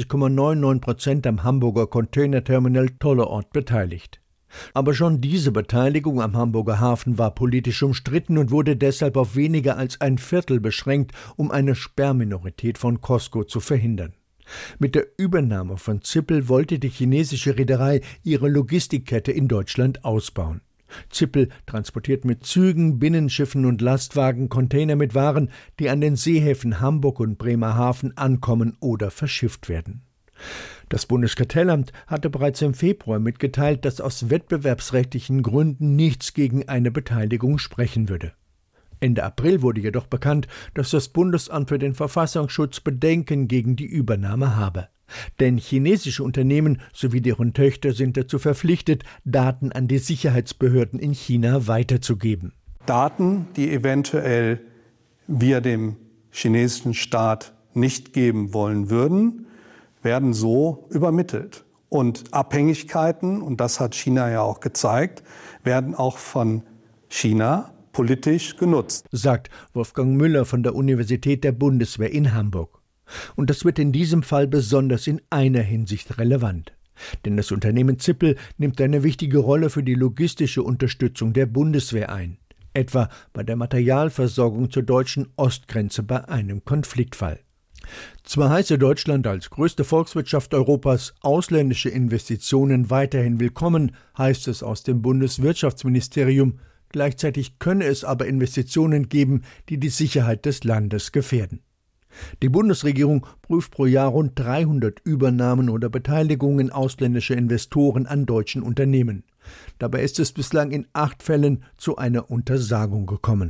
R: 24,99% am Hamburger Containerterminal Tollerort beteiligt. Aber schon diese Beteiligung am Hamburger Hafen war politisch umstritten und wurde deshalb auf weniger als ein Viertel beschränkt, um eine Sperrminorität von COSCO zu verhindern. Mit der Übernahme von Zippel wollte die chinesische Reederei ihre Logistikkette in Deutschland ausbauen. Zippel transportiert mit Zügen, Binnenschiffen und Lastwagen Container mit Waren, die an den Seehäfen Hamburg und Bremerhaven ankommen oder verschifft werden. Das Bundeskartellamt hatte bereits im Februar mitgeteilt, dass aus wettbewerbsrechtlichen Gründen nichts gegen eine Beteiligung sprechen würde. Ende April wurde jedoch bekannt, dass das Bundesamt für den Verfassungsschutz Bedenken gegen die Übernahme habe. Denn chinesische Unternehmen sowie deren Töchter sind dazu verpflichtet, Daten an die Sicherheitsbehörden in China weiterzugeben.
S: Daten, die eventuell wir dem chinesischen Staat nicht geben wollen würden, werden so übermittelt. Und Abhängigkeiten, und das hat China ja auch gezeigt, werden auch von China politisch genutzt,
R: sagt Wolfgang Müller von der Universität der Bundeswehr in Hamburg. Und das wird in diesem Fall besonders in einer Hinsicht relevant. Denn das Unternehmen Zippel nimmt eine wichtige Rolle für die logistische Unterstützung der Bundeswehr ein. Etwa bei der Materialversorgung zur deutschen Ostgrenze bei einem Konfliktfall. Zwar heiße Deutschland als größte Volkswirtschaft Europas ausländische Investitionen weiterhin willkommen, heißt es aus dem Bundeswirtschaftsministerium. Gleichzeitig könne es aber Investitionen geben, die die Sicherheit des Landes gefährden. Die Bundesregierung prüft pro Jahr rund 300 Übernahmen oder Beteiligungen ausländischer Investoren an deutschen Unternehmen. Dabei ist es bislang in 8 Fällen zu einer Untersagung gekommen.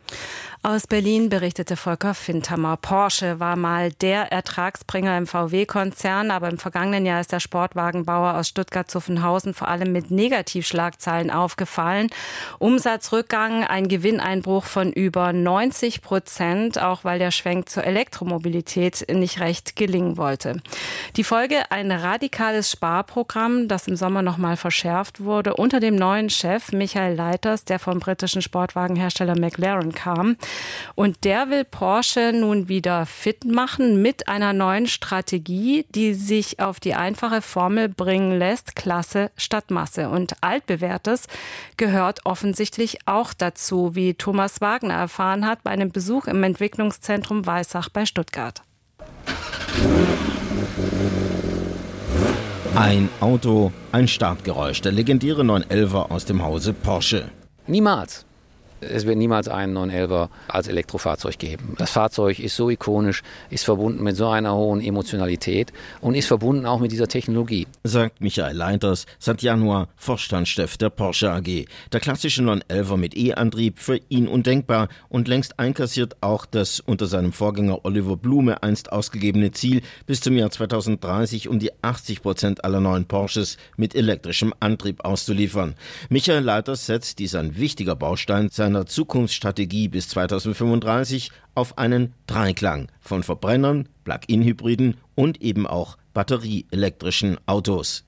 Q: Aus Berlin berichtete Volker Fintermer. Porsche war mal der Ertragsbringer im VW-Konzern, aber im vergangenen Jahr ist der Sportwagenbauer aus Stuttgart-Zuffenhausen vor allem mit Negativschlagzeilen aufgefallen. Umsatzrückgang, ein Gewinneinbruch von über 90%, auch weil der Schwenk zur Elektromobilität nicht recht gelingen wollte. Die Folge: ein radikales Sparprogramm, das im Sommer nochmal verschärft wurde, unter dem neuen Chef Michael Leiters, der vom britischen Sportwagenhersteller McLaren kam. Und der will Porsche nun wieder fit machen mit einer neuen Strategie, die sich auf die einfache Formel bringen lässt: Klasse statt Masse. Und altbewährtes gehört offensichtlich auch dazu, wie Thomas Wagner erfahren hat bei einem Besuch im Entwicklungszentrum Weissach bei Stuttgart.
T: Ein Auto, ein Startgeräusch, der legendäre 911er aus dem Hause Porsche.
U: Niemals. Es wird niemals einen 911er als Elektrofahrzeug geben. Das Fahrzeug ist so ikonisch, ist verbunden mit so einer hohen Emotionalität und ist verbunden auch mit dieser Technologie.
T: Sagt Michael Leiters, seit Januar Vorstandschef der Porsche AG. Der klassische 911er mit E-Antrieb für ihn undenkbar und längst einkassiert auch das unter seinem Vorgänger Oliver Blume einst ausgegebene Ziel, bis zum Jahr 2030 um die 80% aller neuen Porsches mit elektrischem Antrieb auszuliefern. Michael Leiters setzt, dies ein wichtiger Baustein seiner Zukunftsstrategie bis 2035, auf einen Dreiklang von Verbrennern, Plug-in-Hybriden und eben auch batterieelektrischen Autos.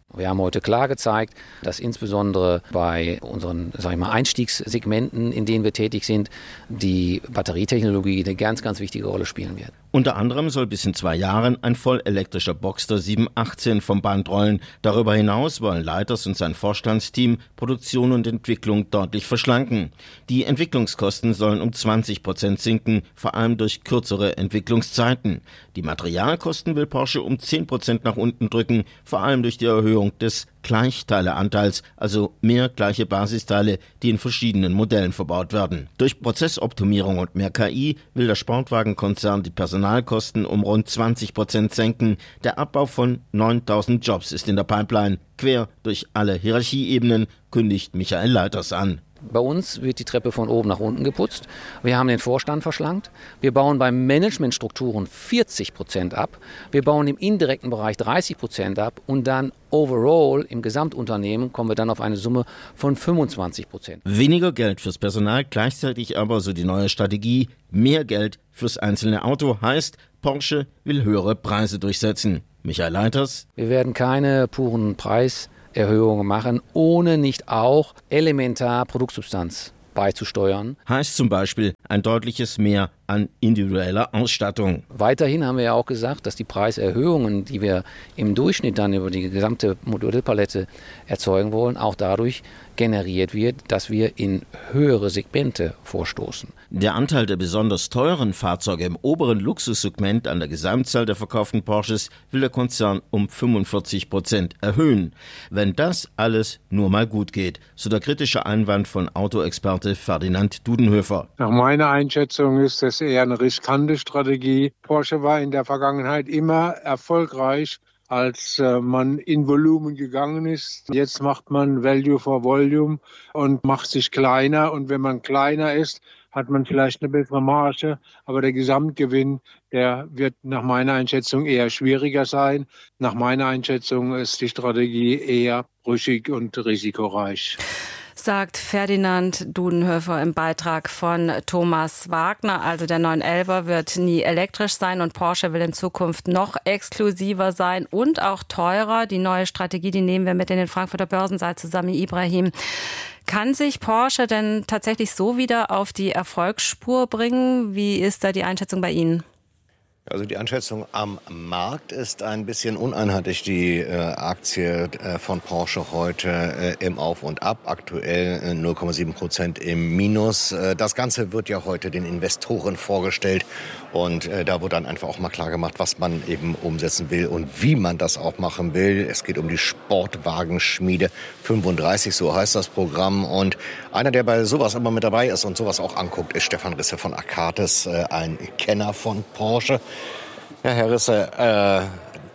U: Wir haben heute klar gezeigt, dass insbesondere bei unseren, Einstiegssegmenten, in denen wir tätig sind, die Batterietechnologie eine ganz, ganz wichtige Rolle spielen wird.
T: Unter anderem soll bis in 2 Jahren ein vollelektrischer Boxster 718 vom Band rollen. Darüber hinaus wollen Leiters und sein Vorstandsteam Produktion und Entwicklung deutlich verschlanken. Die Entwicklungskosten sollen um 20% sinken, vor allem durch kürzere Entwicklungszeiten. Die Materialkosten will Porsche um 10% nach unten drücken, vor allem durch die Erhöhung des Gleichteileanteils, also mehr gleiche Basisteile, die in verschiedenen Modellen verbaut werden. Durch Prozessoptimierung und mehr KI will der Sportwagenkonzern die Personalkosten um rund 20% senken. Der Abbau von 9.000 Jobs ist in der Pipeline. Quer durch alle Hierarchieebenen, kündigt Michael Leiters an.
U: Bei uns wird die Treppe von oben nach unten geputzt. Wir haben den Vorstand verschlankt. Wir bauen bei Managementstrukturen 40% ab. Wir bauen im indirekten Bereich 30% ab. Und dann overall im Gesamtunternehmen kommen wir dann auf eine Summe von 25%.
T: Weniger Geld fürs Personal, gleichzeitig aber, so die neue Strategie, mehr Geld fürs einzelne Auto heißt, Porsche will höhere Preise durchsetzen. Michael Leiters.
U: Wir werden keine puren Preiserhöhungen machen, ohne nicht auch elementar Produktsubstanz beizusteuern.
T: Heißt zum Beispiel ein deutliches Mehr an individueller Ausstattung.
U: Weiterhin haben wir ja auch gesagt, dass die Preiserhöhungen, die wir im Durchschnitt dann über die gesamte Modellpalette erzeugen wollen, auch dadurch generiert wird, dass wir in höhere Segmente vorstoßen.
T: Der Anteil der besonders teuren Fahrzeuge im oberen Luxussegment an der Gesamtzahl der verkauften Porsches will der Konzern um 45% erhöhen. Wenn das alles nur mal gut geht, so der kritische Einwand von Autoexperte Ferdinand Dudenhöfer.
E: Nach meiner Einschätzung ist das eher eine riskante Strategie. Porsche war in der Vergangenheit immer erfolgreich, als man in Volumen gegangen ist. Jetzt macht man Value for Volume und macht sich kleiner. Und wenn man kleiner ist, hat man vielleicht eine bessere Marge. Aber der Gesamtgewinn, der wird nach meiner Einschätzung eher schwieriger sein. Nach meiner Einschätzung ist die Strategie eher brüchig und risikoreich.
Q: Sagt Ferdinand Dudenhöfer im Beitrag von Thomas Wagner. Also der 911er wird nie elektrisch sein und Porsche will in Zukunft noch exklusiver sein und auch teurer. Die neue Strategie, die nehmen wir mit in den Frankfurter Börsensaal zusammen, Ibrahim. Kann sich Porsche denn tatsächlich so wieder auf die Erfolgsspur bringen? Wie ist da die Einschätzung bei Ihnen?
V: Also die Einschätzung am Markt ist ein bisschen uneinheitlich. Die Aktie von Porsche heute im Auf und Ab, aktuell 0,7% im Minus. Das Ganze wird ja heute den Investoren vorgestellt und da wird dann einfach auch mal klar gemacht, was man eben umsetzen will und wie man das auch machen will. Es geht um die Sportwagenschmiede 35, so heißt das Programm. Und einer, der bei sowas immer mit dabei ist und sowas auch anguckt, ist Stefan Risse von Akatis, ein Kenner von Porsche. Ja, Herr Risse,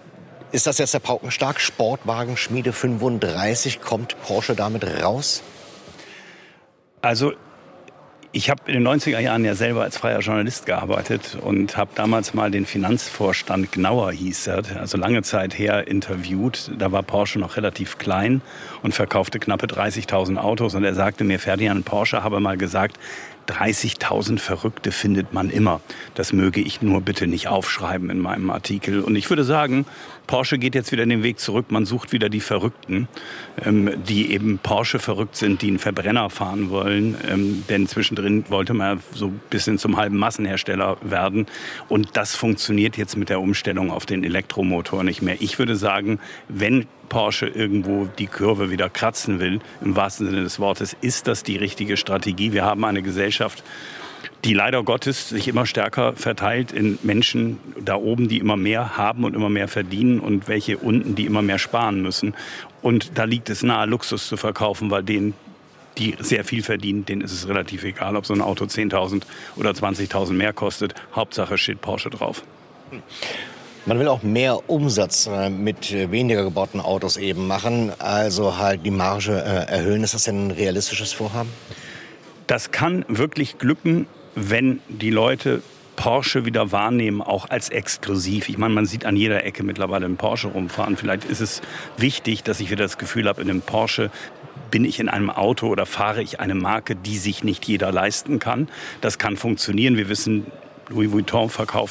V: ist das jetzt der Paukenschlag? Sportwagenschmiede 35, kommt Porsche damit raus?
W: Also ich habe in den 90er Jahren ja selber als freier Journalist gearbeitet und habe damals mal den Finanzvorstand Gnauer, hieß er, also lange Zeit her, interviewt. Da war Porsche noch relativ klein und verkaufte knappe 30.000 Autos. Und er sagte mir, Ferdinand Porsche habe mal gesagt, 30.000 Verrückte findet man immer. Das möge ich nur bitte nicht aufschreiben in meinem Artikel. Und ich würde sagen, Porsche geht jetzt wieder den Weg zurück. Man sucht wieder die Verrückten, die eben Porsche verrückt sind, die einen Verbrenner fahren wollen. Denn zwischendrin wollte man so ein bisschen zum halben Massenhersteller werden. Und das funktioniert jetzt mit der Umstellung auf den Elektromotor nicht mehr. Ich würde sagen, wenn Porsche irgendwo die Kurve wieder kratzen will, im wahrsten Sinne des Wortes, ist das die richtige Strategie. Wir haben eine Gesellschaft, die leider Gottes sich immer stärker verteilt in Menschen da oben, die immer mehr haben und immer mehr verdienen und welche unten, die immer mehr sparen müssen. Und da liegt es nahe, Luxus zu verkaufen, weil denen, die sehr viel verdienen, denen ist es relativ egal, ob so ein Auto 10.000 oder 20.000 mehr kostet. Hauptsache steht Porsche drauf.
V: Man will auch mehr Umsatz mit weniger gebauten Autos eben machen, also halt die Marge erhöhen. Ist das denn ein realistisches Vorhaben?
W: Das kann wirklich glücken, wenn die Leute Porsche wieder wahrnehmen, auch als exklusiv. Ich meine, man sieht an jeder Ecke mittlerweile einen Porsche rumfahren. Vielleicht ist es wichtig, dass ich wieder das Gefühl habe, in einem Porsche bin ich in einem Auto oder fahre ich eine Marke, die sich nicht jeder leisten kann. Das kann funktionieren. Wir wissen, Louis Vuitton verkauft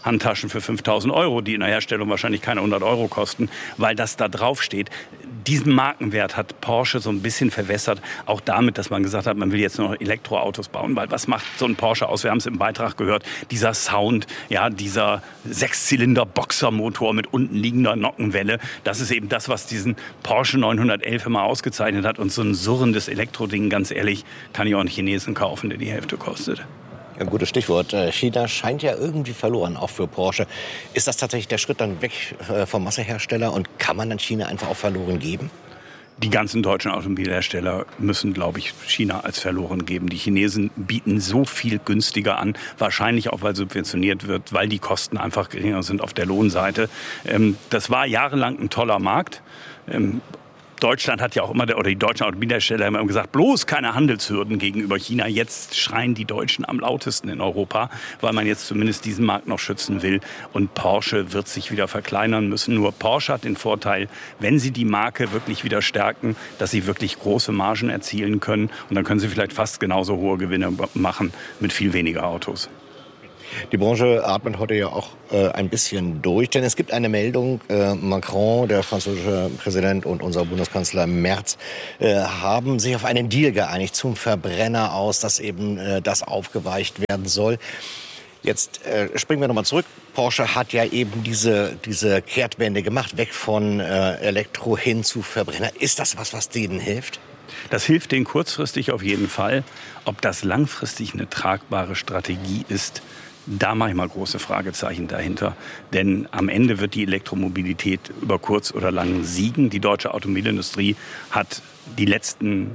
W: Handtaschen für 5.000 €, die in der Herstellung wahrscheinlich keine 100 € kosten, weil das da drauf steht. Diesen Markenwert hat Porsche so ein bisschen verwässert, auch damit, dass man gesagt hat, man will jetzt nur noch Elektroautos bauen, weil was macht so ein Porsche aus? Wir haben es im Beitrag gehört, dieser Sound, ja, dieser 6-Zylinder-Boxermotor mit unten liegender Nockenwelle, das ist eben das, was diesen Porsche 911 immer ausgezeichnet hat. Und so ein surrendes Elektroding, ganz ehrlich, kann ich auch einen Chinesen kaufen, der die Hälfte kostet.
V: Ein gutes Stichwort. China scheint ja irgendwie verloren, auch für Porsche. Ist das tatsächlich der Schritt dann weg vom Massehersteller und kann man dann China einfach auch verloren geben?
W: Die ganzen deutschen Automobilhersteller müssen, glaube ich, China als verloren geben. Die Chinesen bieten so viel günstiger an, wahrscheinlich auch, weil subventioniert wird, weil die Kosten einfach geringer sind auf der Lohnseite. Das war jahrelang ein toller Markt. Deutschland hat ja auch immer, oder die deutschen Automobilhersteller haben immer gesagt, bloß keine Handelshürden gegenüber China. Jetzt schreien die Deutschen am lautesten in Europa, weil man jetzt zumindest diesen Markt noch schützen will. Und Porsche wird sich wieder verkleinern müssen. Nur Porsche hat den Vorteil, wenn sie die Marke wirklich wieder stärken, dass sie wirklich große Margen erzielen können. Und dann können sie vielleicht fast genauso hohe Gewinne machen mit viel weniger Autos.
V: Die Branche atmet heute ja auch ein bisschen durch, denn es gibt eine Meldung, Macron, der französische Präsident, und unser Bundeskanzler Merz haben sich auf einen Deal geeinigt zum Verbrenner aus, dass eben das aufgeweicht werden soll. Jetzt springen wir nochmal zurück. Porsche hat ja eben diese Kehrtwende gemacht, weg von Elektro hin zu Verbrenner. Ist das was denen hilft?
W: Das hilft denen kurzfristig auf jeden Fall. Ob das langfristig eine tragbare Strategie ist, da mache ich mal große Fragezeichen dahinter. Denn am Ende wird die Elektromobilität über kurz oder lang siegen. Die deutsche Automobilindustrie hat die letzten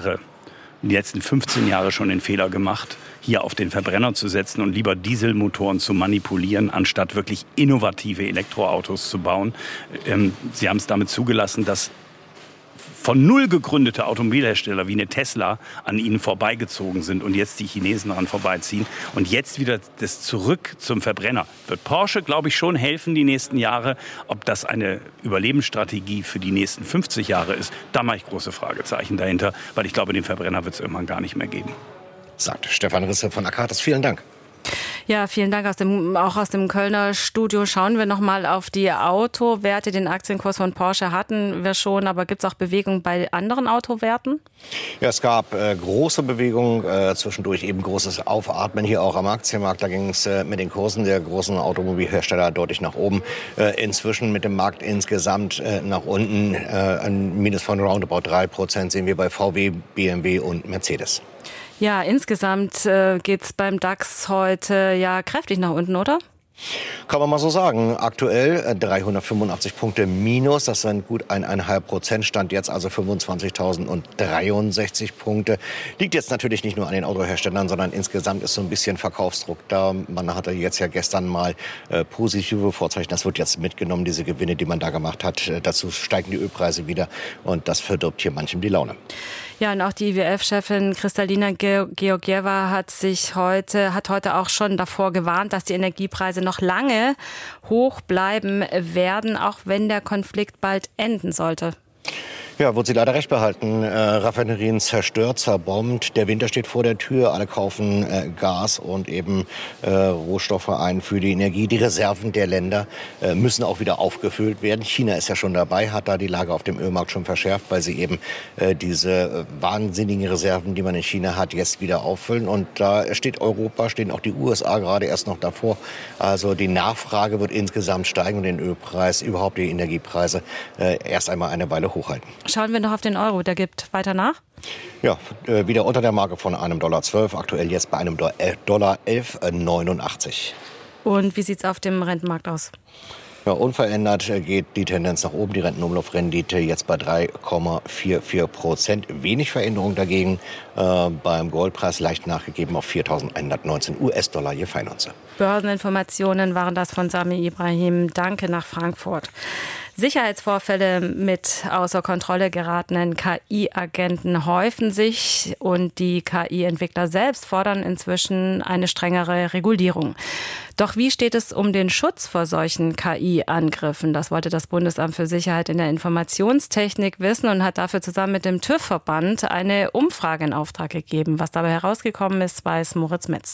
W: 15 Jahre schon den Fehler gemacht, hier auf den Verbrenner zu setzen und lieber Dieselmotoren zu manipulieren, anstatt wirklich innovative Elektroautos zu bauen. Sie haben es damit zugelassen, dass von null gegründete Automobilhersteller wie eine Tesla an ihnen vorbeigezogen sind und jetzt die Chinesen daran vorbeiziehen. Und jetzt wieder das Zurück zum Verbrenner. Wird Porsche, glaube ich, schon helfen die nächsten Jahre. Ob das eine Überlebensstrategie für die nächsten 50 Jahre ist, da mache ich große Fragezeichen dahinter, weil ich glaube, den Verbrenner wird es irgendwann gar nicht mehr geben.
V: Sagt Stefan Risse von Akatis. Vielen Dank.
Q: Ja, vielen Dank auch aus dem Kölner Studio. Schauen wir noch mal auf die Autowerte. Den Aktienkurs von Porsche hatten wir schon, aber gibt es auch Bewegung bei anderen Autowerten?
V: Ja, es gab große Bewegungen, zwischendurch eben großes Aufatmen hier auch am Aktienmarkt. Da ging es mit den Kursen der großen Automobilhersteller deutlich nach oben. Inzwischen mit dem Markt insgesamt nach unten. Ein Minus von roundabout 3% sehen wir bei VW, BMW und Mercedes.
Q: Ja, insgesamt geht's beim DAX heute ja kräftig nach unten, oder?
V: Kann man mal so sagen. Aktuell 385 Punkte minus. Das sind gut 1,5%. Stand jetzt also 25.063 Punkte. Liegt jetzt natürlich nicht nur an den Autoherstellern, sondern insgesamt ist so ein bisschen Verkaufsdruck da. Man hatte jetzt ja gestern mal positive Vorzeichen. Das wird jetzt mitgenommen, diese Gewinne, die man da gemacht hat. Dazu steigen die Ölpreise wieder und das verdirbt hier manchem die Laune.
Q: Ja, und auch die IWF-Chefin Kristalina Georgieva hat heute auch schon davor gewarnt, dass die Energiepreise noch lange hoch bleiben werden, auch wenn der Konflikt bald enden sollte.
V: Ja, wird sie leider recht behalten. Raffinerien zerstört, zerbombt. Der Winter steht vor der Tür. Alle kaufen Gas und eben Rohstoffe ein für die Energie. Die Reserven der Länder müssen auch wieder aufgefüllt werden. China ist ja schon dabei, hat da die Lage auf dem Ölmarkt schon verschärft, weil sie eben diese wahnsinnigen Reserven, die man in China hat, jetzt wieder auffüllen. Und da steht Europa, stehen auch die USA gerade erst noch davor. Also die Nachfrage wird insgesamt steigen und den Ölpreis, überhaupt die Energiepreise erst einmal eine Weile hochhalten.
Q: Schauen wir noch auf den Euro, der gibt weiter nach?
V: Ja, wieder unter der Marke von einem $1,12, aktuell jetzt bei einem $11,89.
Q: Und wie sieht es auf dem Rentenmarkt aus?
V: Ja, unverändert geht die Tendenz nach oben. Die Rentenumlaufrendite jetzt bei 3,44%. Wenig Veränderung dagegen. Beim Goldpreis leicht nachgegeben auf 4.119 US-Dollar je Feinunze.
Q: Börseninformationen waren das von Sami Ibrahim. Danke nach Frankfurt. Sicherheitsvorfälle mit außer Kontrolle geratenen KI-Agenten häufen sich und die KI-Entwickler selbst fordern inzwischen eine strengere Regulierung. Doch wie steht es um den Schutz vor solchen KI-Angriffen? Das wollte das Bundesamt für Sicherheit in der Informationstechnik wissen und hat dafür zusammen mit dem TÜV-Verband eine Umfrage in Auftrag gegeben. Was dabei herausgekommen ist, weiß Moritz Metz.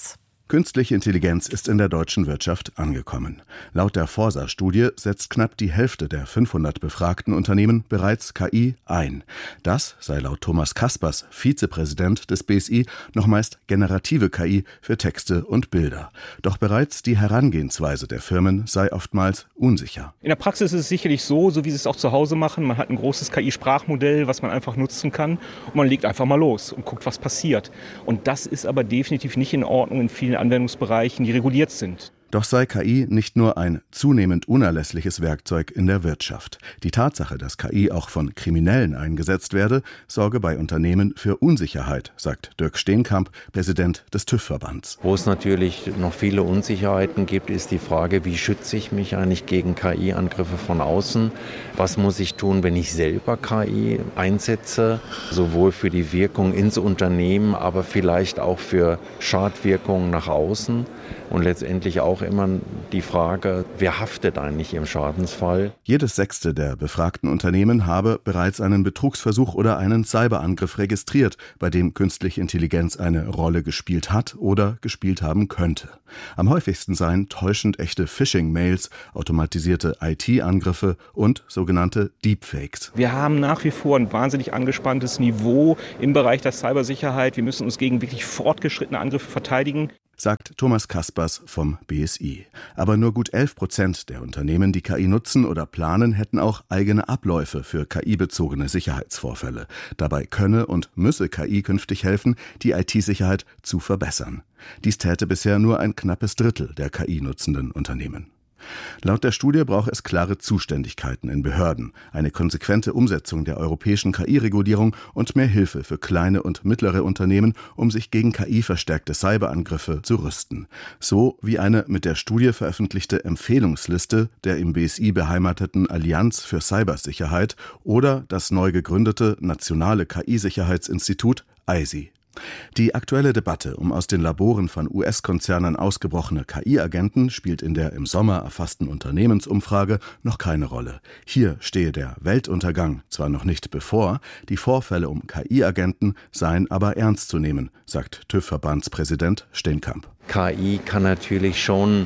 D: Künstliche Intelligenz ist in der deutschen Wirtschaft angekommen. Laut der Forsa-Studie setzt knapp die Hälfte der 500 befragten Unternehmen bereits KI ein. Das sei laut Thomas Kaspers, Vizepräsident des BSI, noch meist generative KI für Texte und Bilder. Doch bereits die Herangehensweise der Firmen sei oftmals unsicher.
F: In der Praxis ist es sicherlich so wie sie es auch zu Hause machen. Man hat ein großes KI-Sprachmodell, was man einfach nutzen kann. Und man legt einfach mal los und guckt, was passiert. Und das ist aber definitiv nicht in Ordnung in vielen Anwendungsbereichen, die reguliert sind.
D: Doch sei KI nicht nur ein zunehmend unerlässliches Werkzeug in der Wirtschaft. Die Tatsache, dass KI auch von Kriminellen eingesetzt werde, sorge bei Unternehmen für Unsicherheit, sagt Dirk Steenkamp, Präsident des TÜV-Verbands.
G: Wo es natürlich noch viele Unsicherheiten gibt, ist die Frage, wie schütze ich mich eigentlich gegen KI-Angriffe von außen? Was muss ich tun, wenn ich selber KI einsetze? Sowohl für die Wirkung ins Unternehmen, aber vielleicht auch für Schadwirkungen nach außen. Und letztendlich auch immer die Frage, wer haftet eigentlich im Schadensfall?
D: Jedes 6. der befragten Unternehmen habe bereits einen Betrugsversuch oder einen Cyberangriff registriert, bei dem künstliche Intelligenz eine Rolle gespielt hat oder gespielt haben könnte. Am häufigsten seien täuschend echte Phishing-Mails, automatisierte IT-Angriffe und sogenannte Deepfakes.
F: Wir haben nach wie vor ein wahnsinnig angespanntes Niveau im Bereich der Cybersicherheit. Wir müssen uns gegen wirklich fortgeschrittene Angriffe verteidigen,
D: sagt Thomas Kaspers vom BSI. Aber nur gut 11% der Unternehmen, die KI nutzen oder planen, hätten auch eigene Abläufe für KI-bezogene Sicherheitsvorfälle. Dabei könne und müsse KI künftig helfen, die IT-Sicherheit zu verbessern. Dies täte bisher nur ein knappes Drittel der KI-nutzenden Unternehmen. Laut der Studie brauche es klare Zuständigkeiten in Behörden, eine konsequente Umsetzung der europäischen KI-Regulierung und mehr Hilfe für kleine und mittlere Unternehmen, um sich gegen KI-verstärkte Cyberangriffe zu rüsten. So wie eine mit der Studie veröffentlichte Empfehlungsliste der im BSI beheimateten Allianz für Cybersicherheit oder das neu gegründete Nationale KI-Sicherheitsinstitut EISI. Die aktuelle Debatte um aus den Laboren von US-Konzernen ausgebrochene KI-Agenten spielt in der im Sommer erfassten Unternehmensumfrage noch keine Rolle. Hier stehe der Weltuntergang zwar noch nicht bevor, die Vorfälle um KI-Agenten seien aber ernst zu nehmen, sagt TÜV-Verbandspräsident Steenkamp.
G: KI kann natürlich schon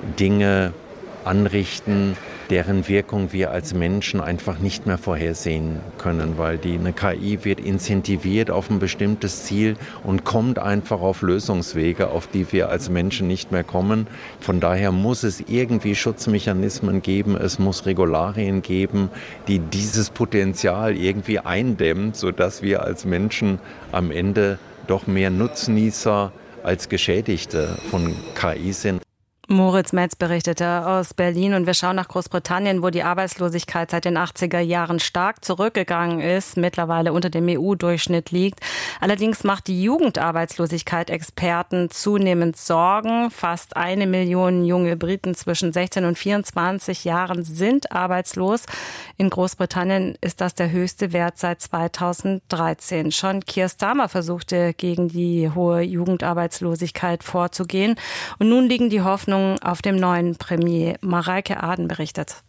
G: Dinge anrichten, deren Wirkung wir als Menschen einfach nicht mehr vorhersehen können, weil eine KI wird incentiviert auf ein bestimmtes Ziel und kommt einfach auf Lösungswege, auf die wir als Menschen nicht mehr kommen. Von daher muss es irgendwie Schutzmechanismen geben, es muss Regularien geben, die dieses Potenzial irgendwie eindämmen, sodass wir als Menschen am Ende doch mehr Nutznießer als Geschädigte von KI sind.
Q: Moritz Metz berichtete aus Berlin und wir schauen nach Großbritannien, wo die Arbeitslosigkeit seit den 80er Jahren stark zurückgegangen ist, mittlerweile unter dem EU-Durchschnitt liegt. Allerdings macht die Jugendarbeitslosigkeit Experten zunehmend Sorgen. Fast 1 Million junge Briten zwischen 16 und 24 Jahren sind arbeitslos. In Großbritannien ist das der höchste Wert seit 2013. Schon Keir Starmer versuchte, gegen die hohe Jugendarbeitslosigkeit vorzugehen. Und nun liegen die Hoffnungen auf dem neuen Premier. Mareike Aden berichtet.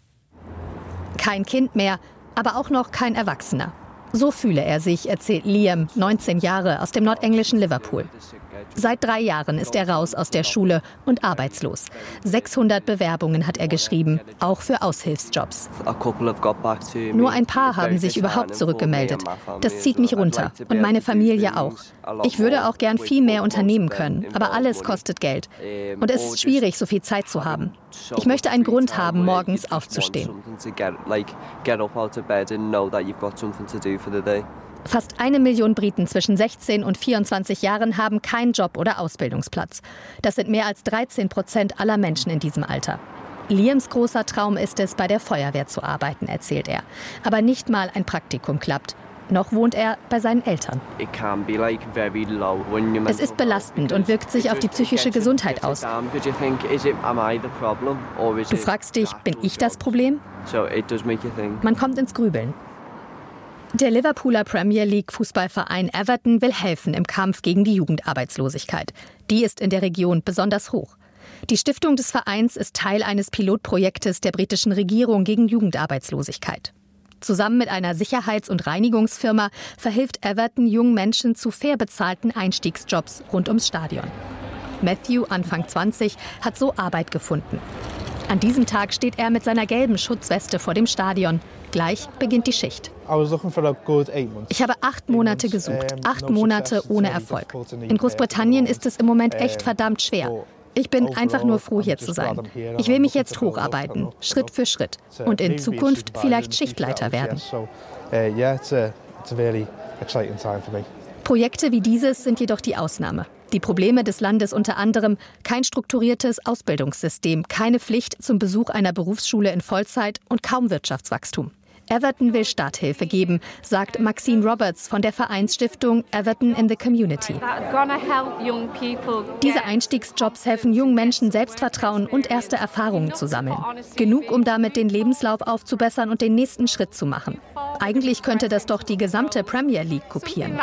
X: Kein Kind mehr, aber auch noch kein Erwachsener. So fühle er sich, erzählt Liam, 19 Jahre, aus dem nordenglischen Liverpool. Seit 3 Jahren ist er raus aus der Schule und arbeitslos. 600 Bewerbungen hat er geschrieben, auch für Aushilfsjobs. Nur ein paar haben sich überhaupt zurückgemeldet. Das zieht mich runter und meine Familie auch. Ich würde auch gern viel mehr unternehmen können, aber alles kostet Geld. Und es ist schwierig, so viel Zeit zu haben. Ich möchte einen Grund haben, morgens aufzustehen. Fast 1 Million Briten zwischen 16 und 24 Jahren haben keinen Job oder Ausbildungsplatz. Das sind mehr als 13% aller Menschen in diesem Alter. Liams großer Traum ist es, bei der Feuerwehr zu arbeiten, erzählt er. Aber nicht mal ein Praktikum klappt. Noch wohnt er bei seinen Eltern. Es ist belastend und wirkt sich auf die psychische Gesundheit aus. Du fragst dich, bin ich das Problem? Man kommt ins Grübeln. Der Liverpooler Premier League Fußballverein Everton will helfen im Kampf gegen die Jugendarbeitslosigkeit. Die ist in der Region besonders hoch. Die Stiftung des Vereins ist Teil eines Pilotprojektes der britischen Regierung gegen Jugendarbeitslosigkeit. Zusammen mit einer Sicherheits- und Reinigungsfirma verhilft Everton jungen Menschen zu fair bezahlten Einstiegsjobs rund ums Stadion. Matthew, Anfang 20, hat so Arbeit gefunden. An diesem Tag steht er mit seiner gelben Schutzweste vor dem Stadion. Gleich beginnt die Schicht. Ich habe 8 Monate gesucht, 8 Monate ohne Erfolg. In Großbritannien ist es im Moment echt verdammt schwer. Ich bin einfach nur froh, hier zu sein. Ich will mich jetzt hocharbeiten, Schritt für Schritt. Und in Zukunft vielleicht Schichtleiter werden. Projekte wie dieses sind jedoch die Ausnahme. Die Probleme des Landes unter anderem: kein strukturiertes Ausbildungssystem, keine Pflicht zum Besuch einer Berufsschule in Vollzeit und kaum Wirtschaftswachstum. Everton will Starthilfe geben, sagt Maxine Roberts von der Vereinsstiftung Everton in the Community. Diese Einstiegsjobs helfen jungen Menschen, Selbstvertrauen und erste Erfahrungen zu sammeln. Genug, um damit den Lebenslauf aufzubessern und den nächsten Schritt zu machen. Eigentlich könnte das doch die gesamte Premier League kopieren.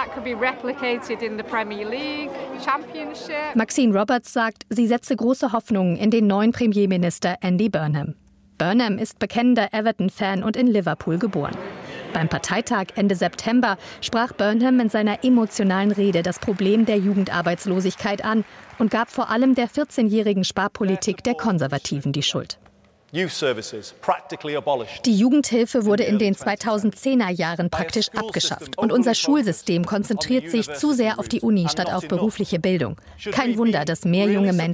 X: Maxine Roberts sagt, sie setze große Hoffnungen in den neuen Premierminister Andy Burnham. Burnham ist bekennender Everton-Fan und in Liverpool geboren. Beim Parteitag Ende September sprach Burnham in seiner emotionalen Rede das Problem der Jugendarbeitslosigkeit an und gab vor allem der 14-jährigen Sparpolitik der Konservativen die Schuld. Die Jugendhilfe wurde in den 2010er Jahren praktisch abgeschafft und unser Schulsystem konzentriert sich zu sehr auf die Uni statt auf berufliche Bildung. Kein Wunder, dass mehr junge Menschen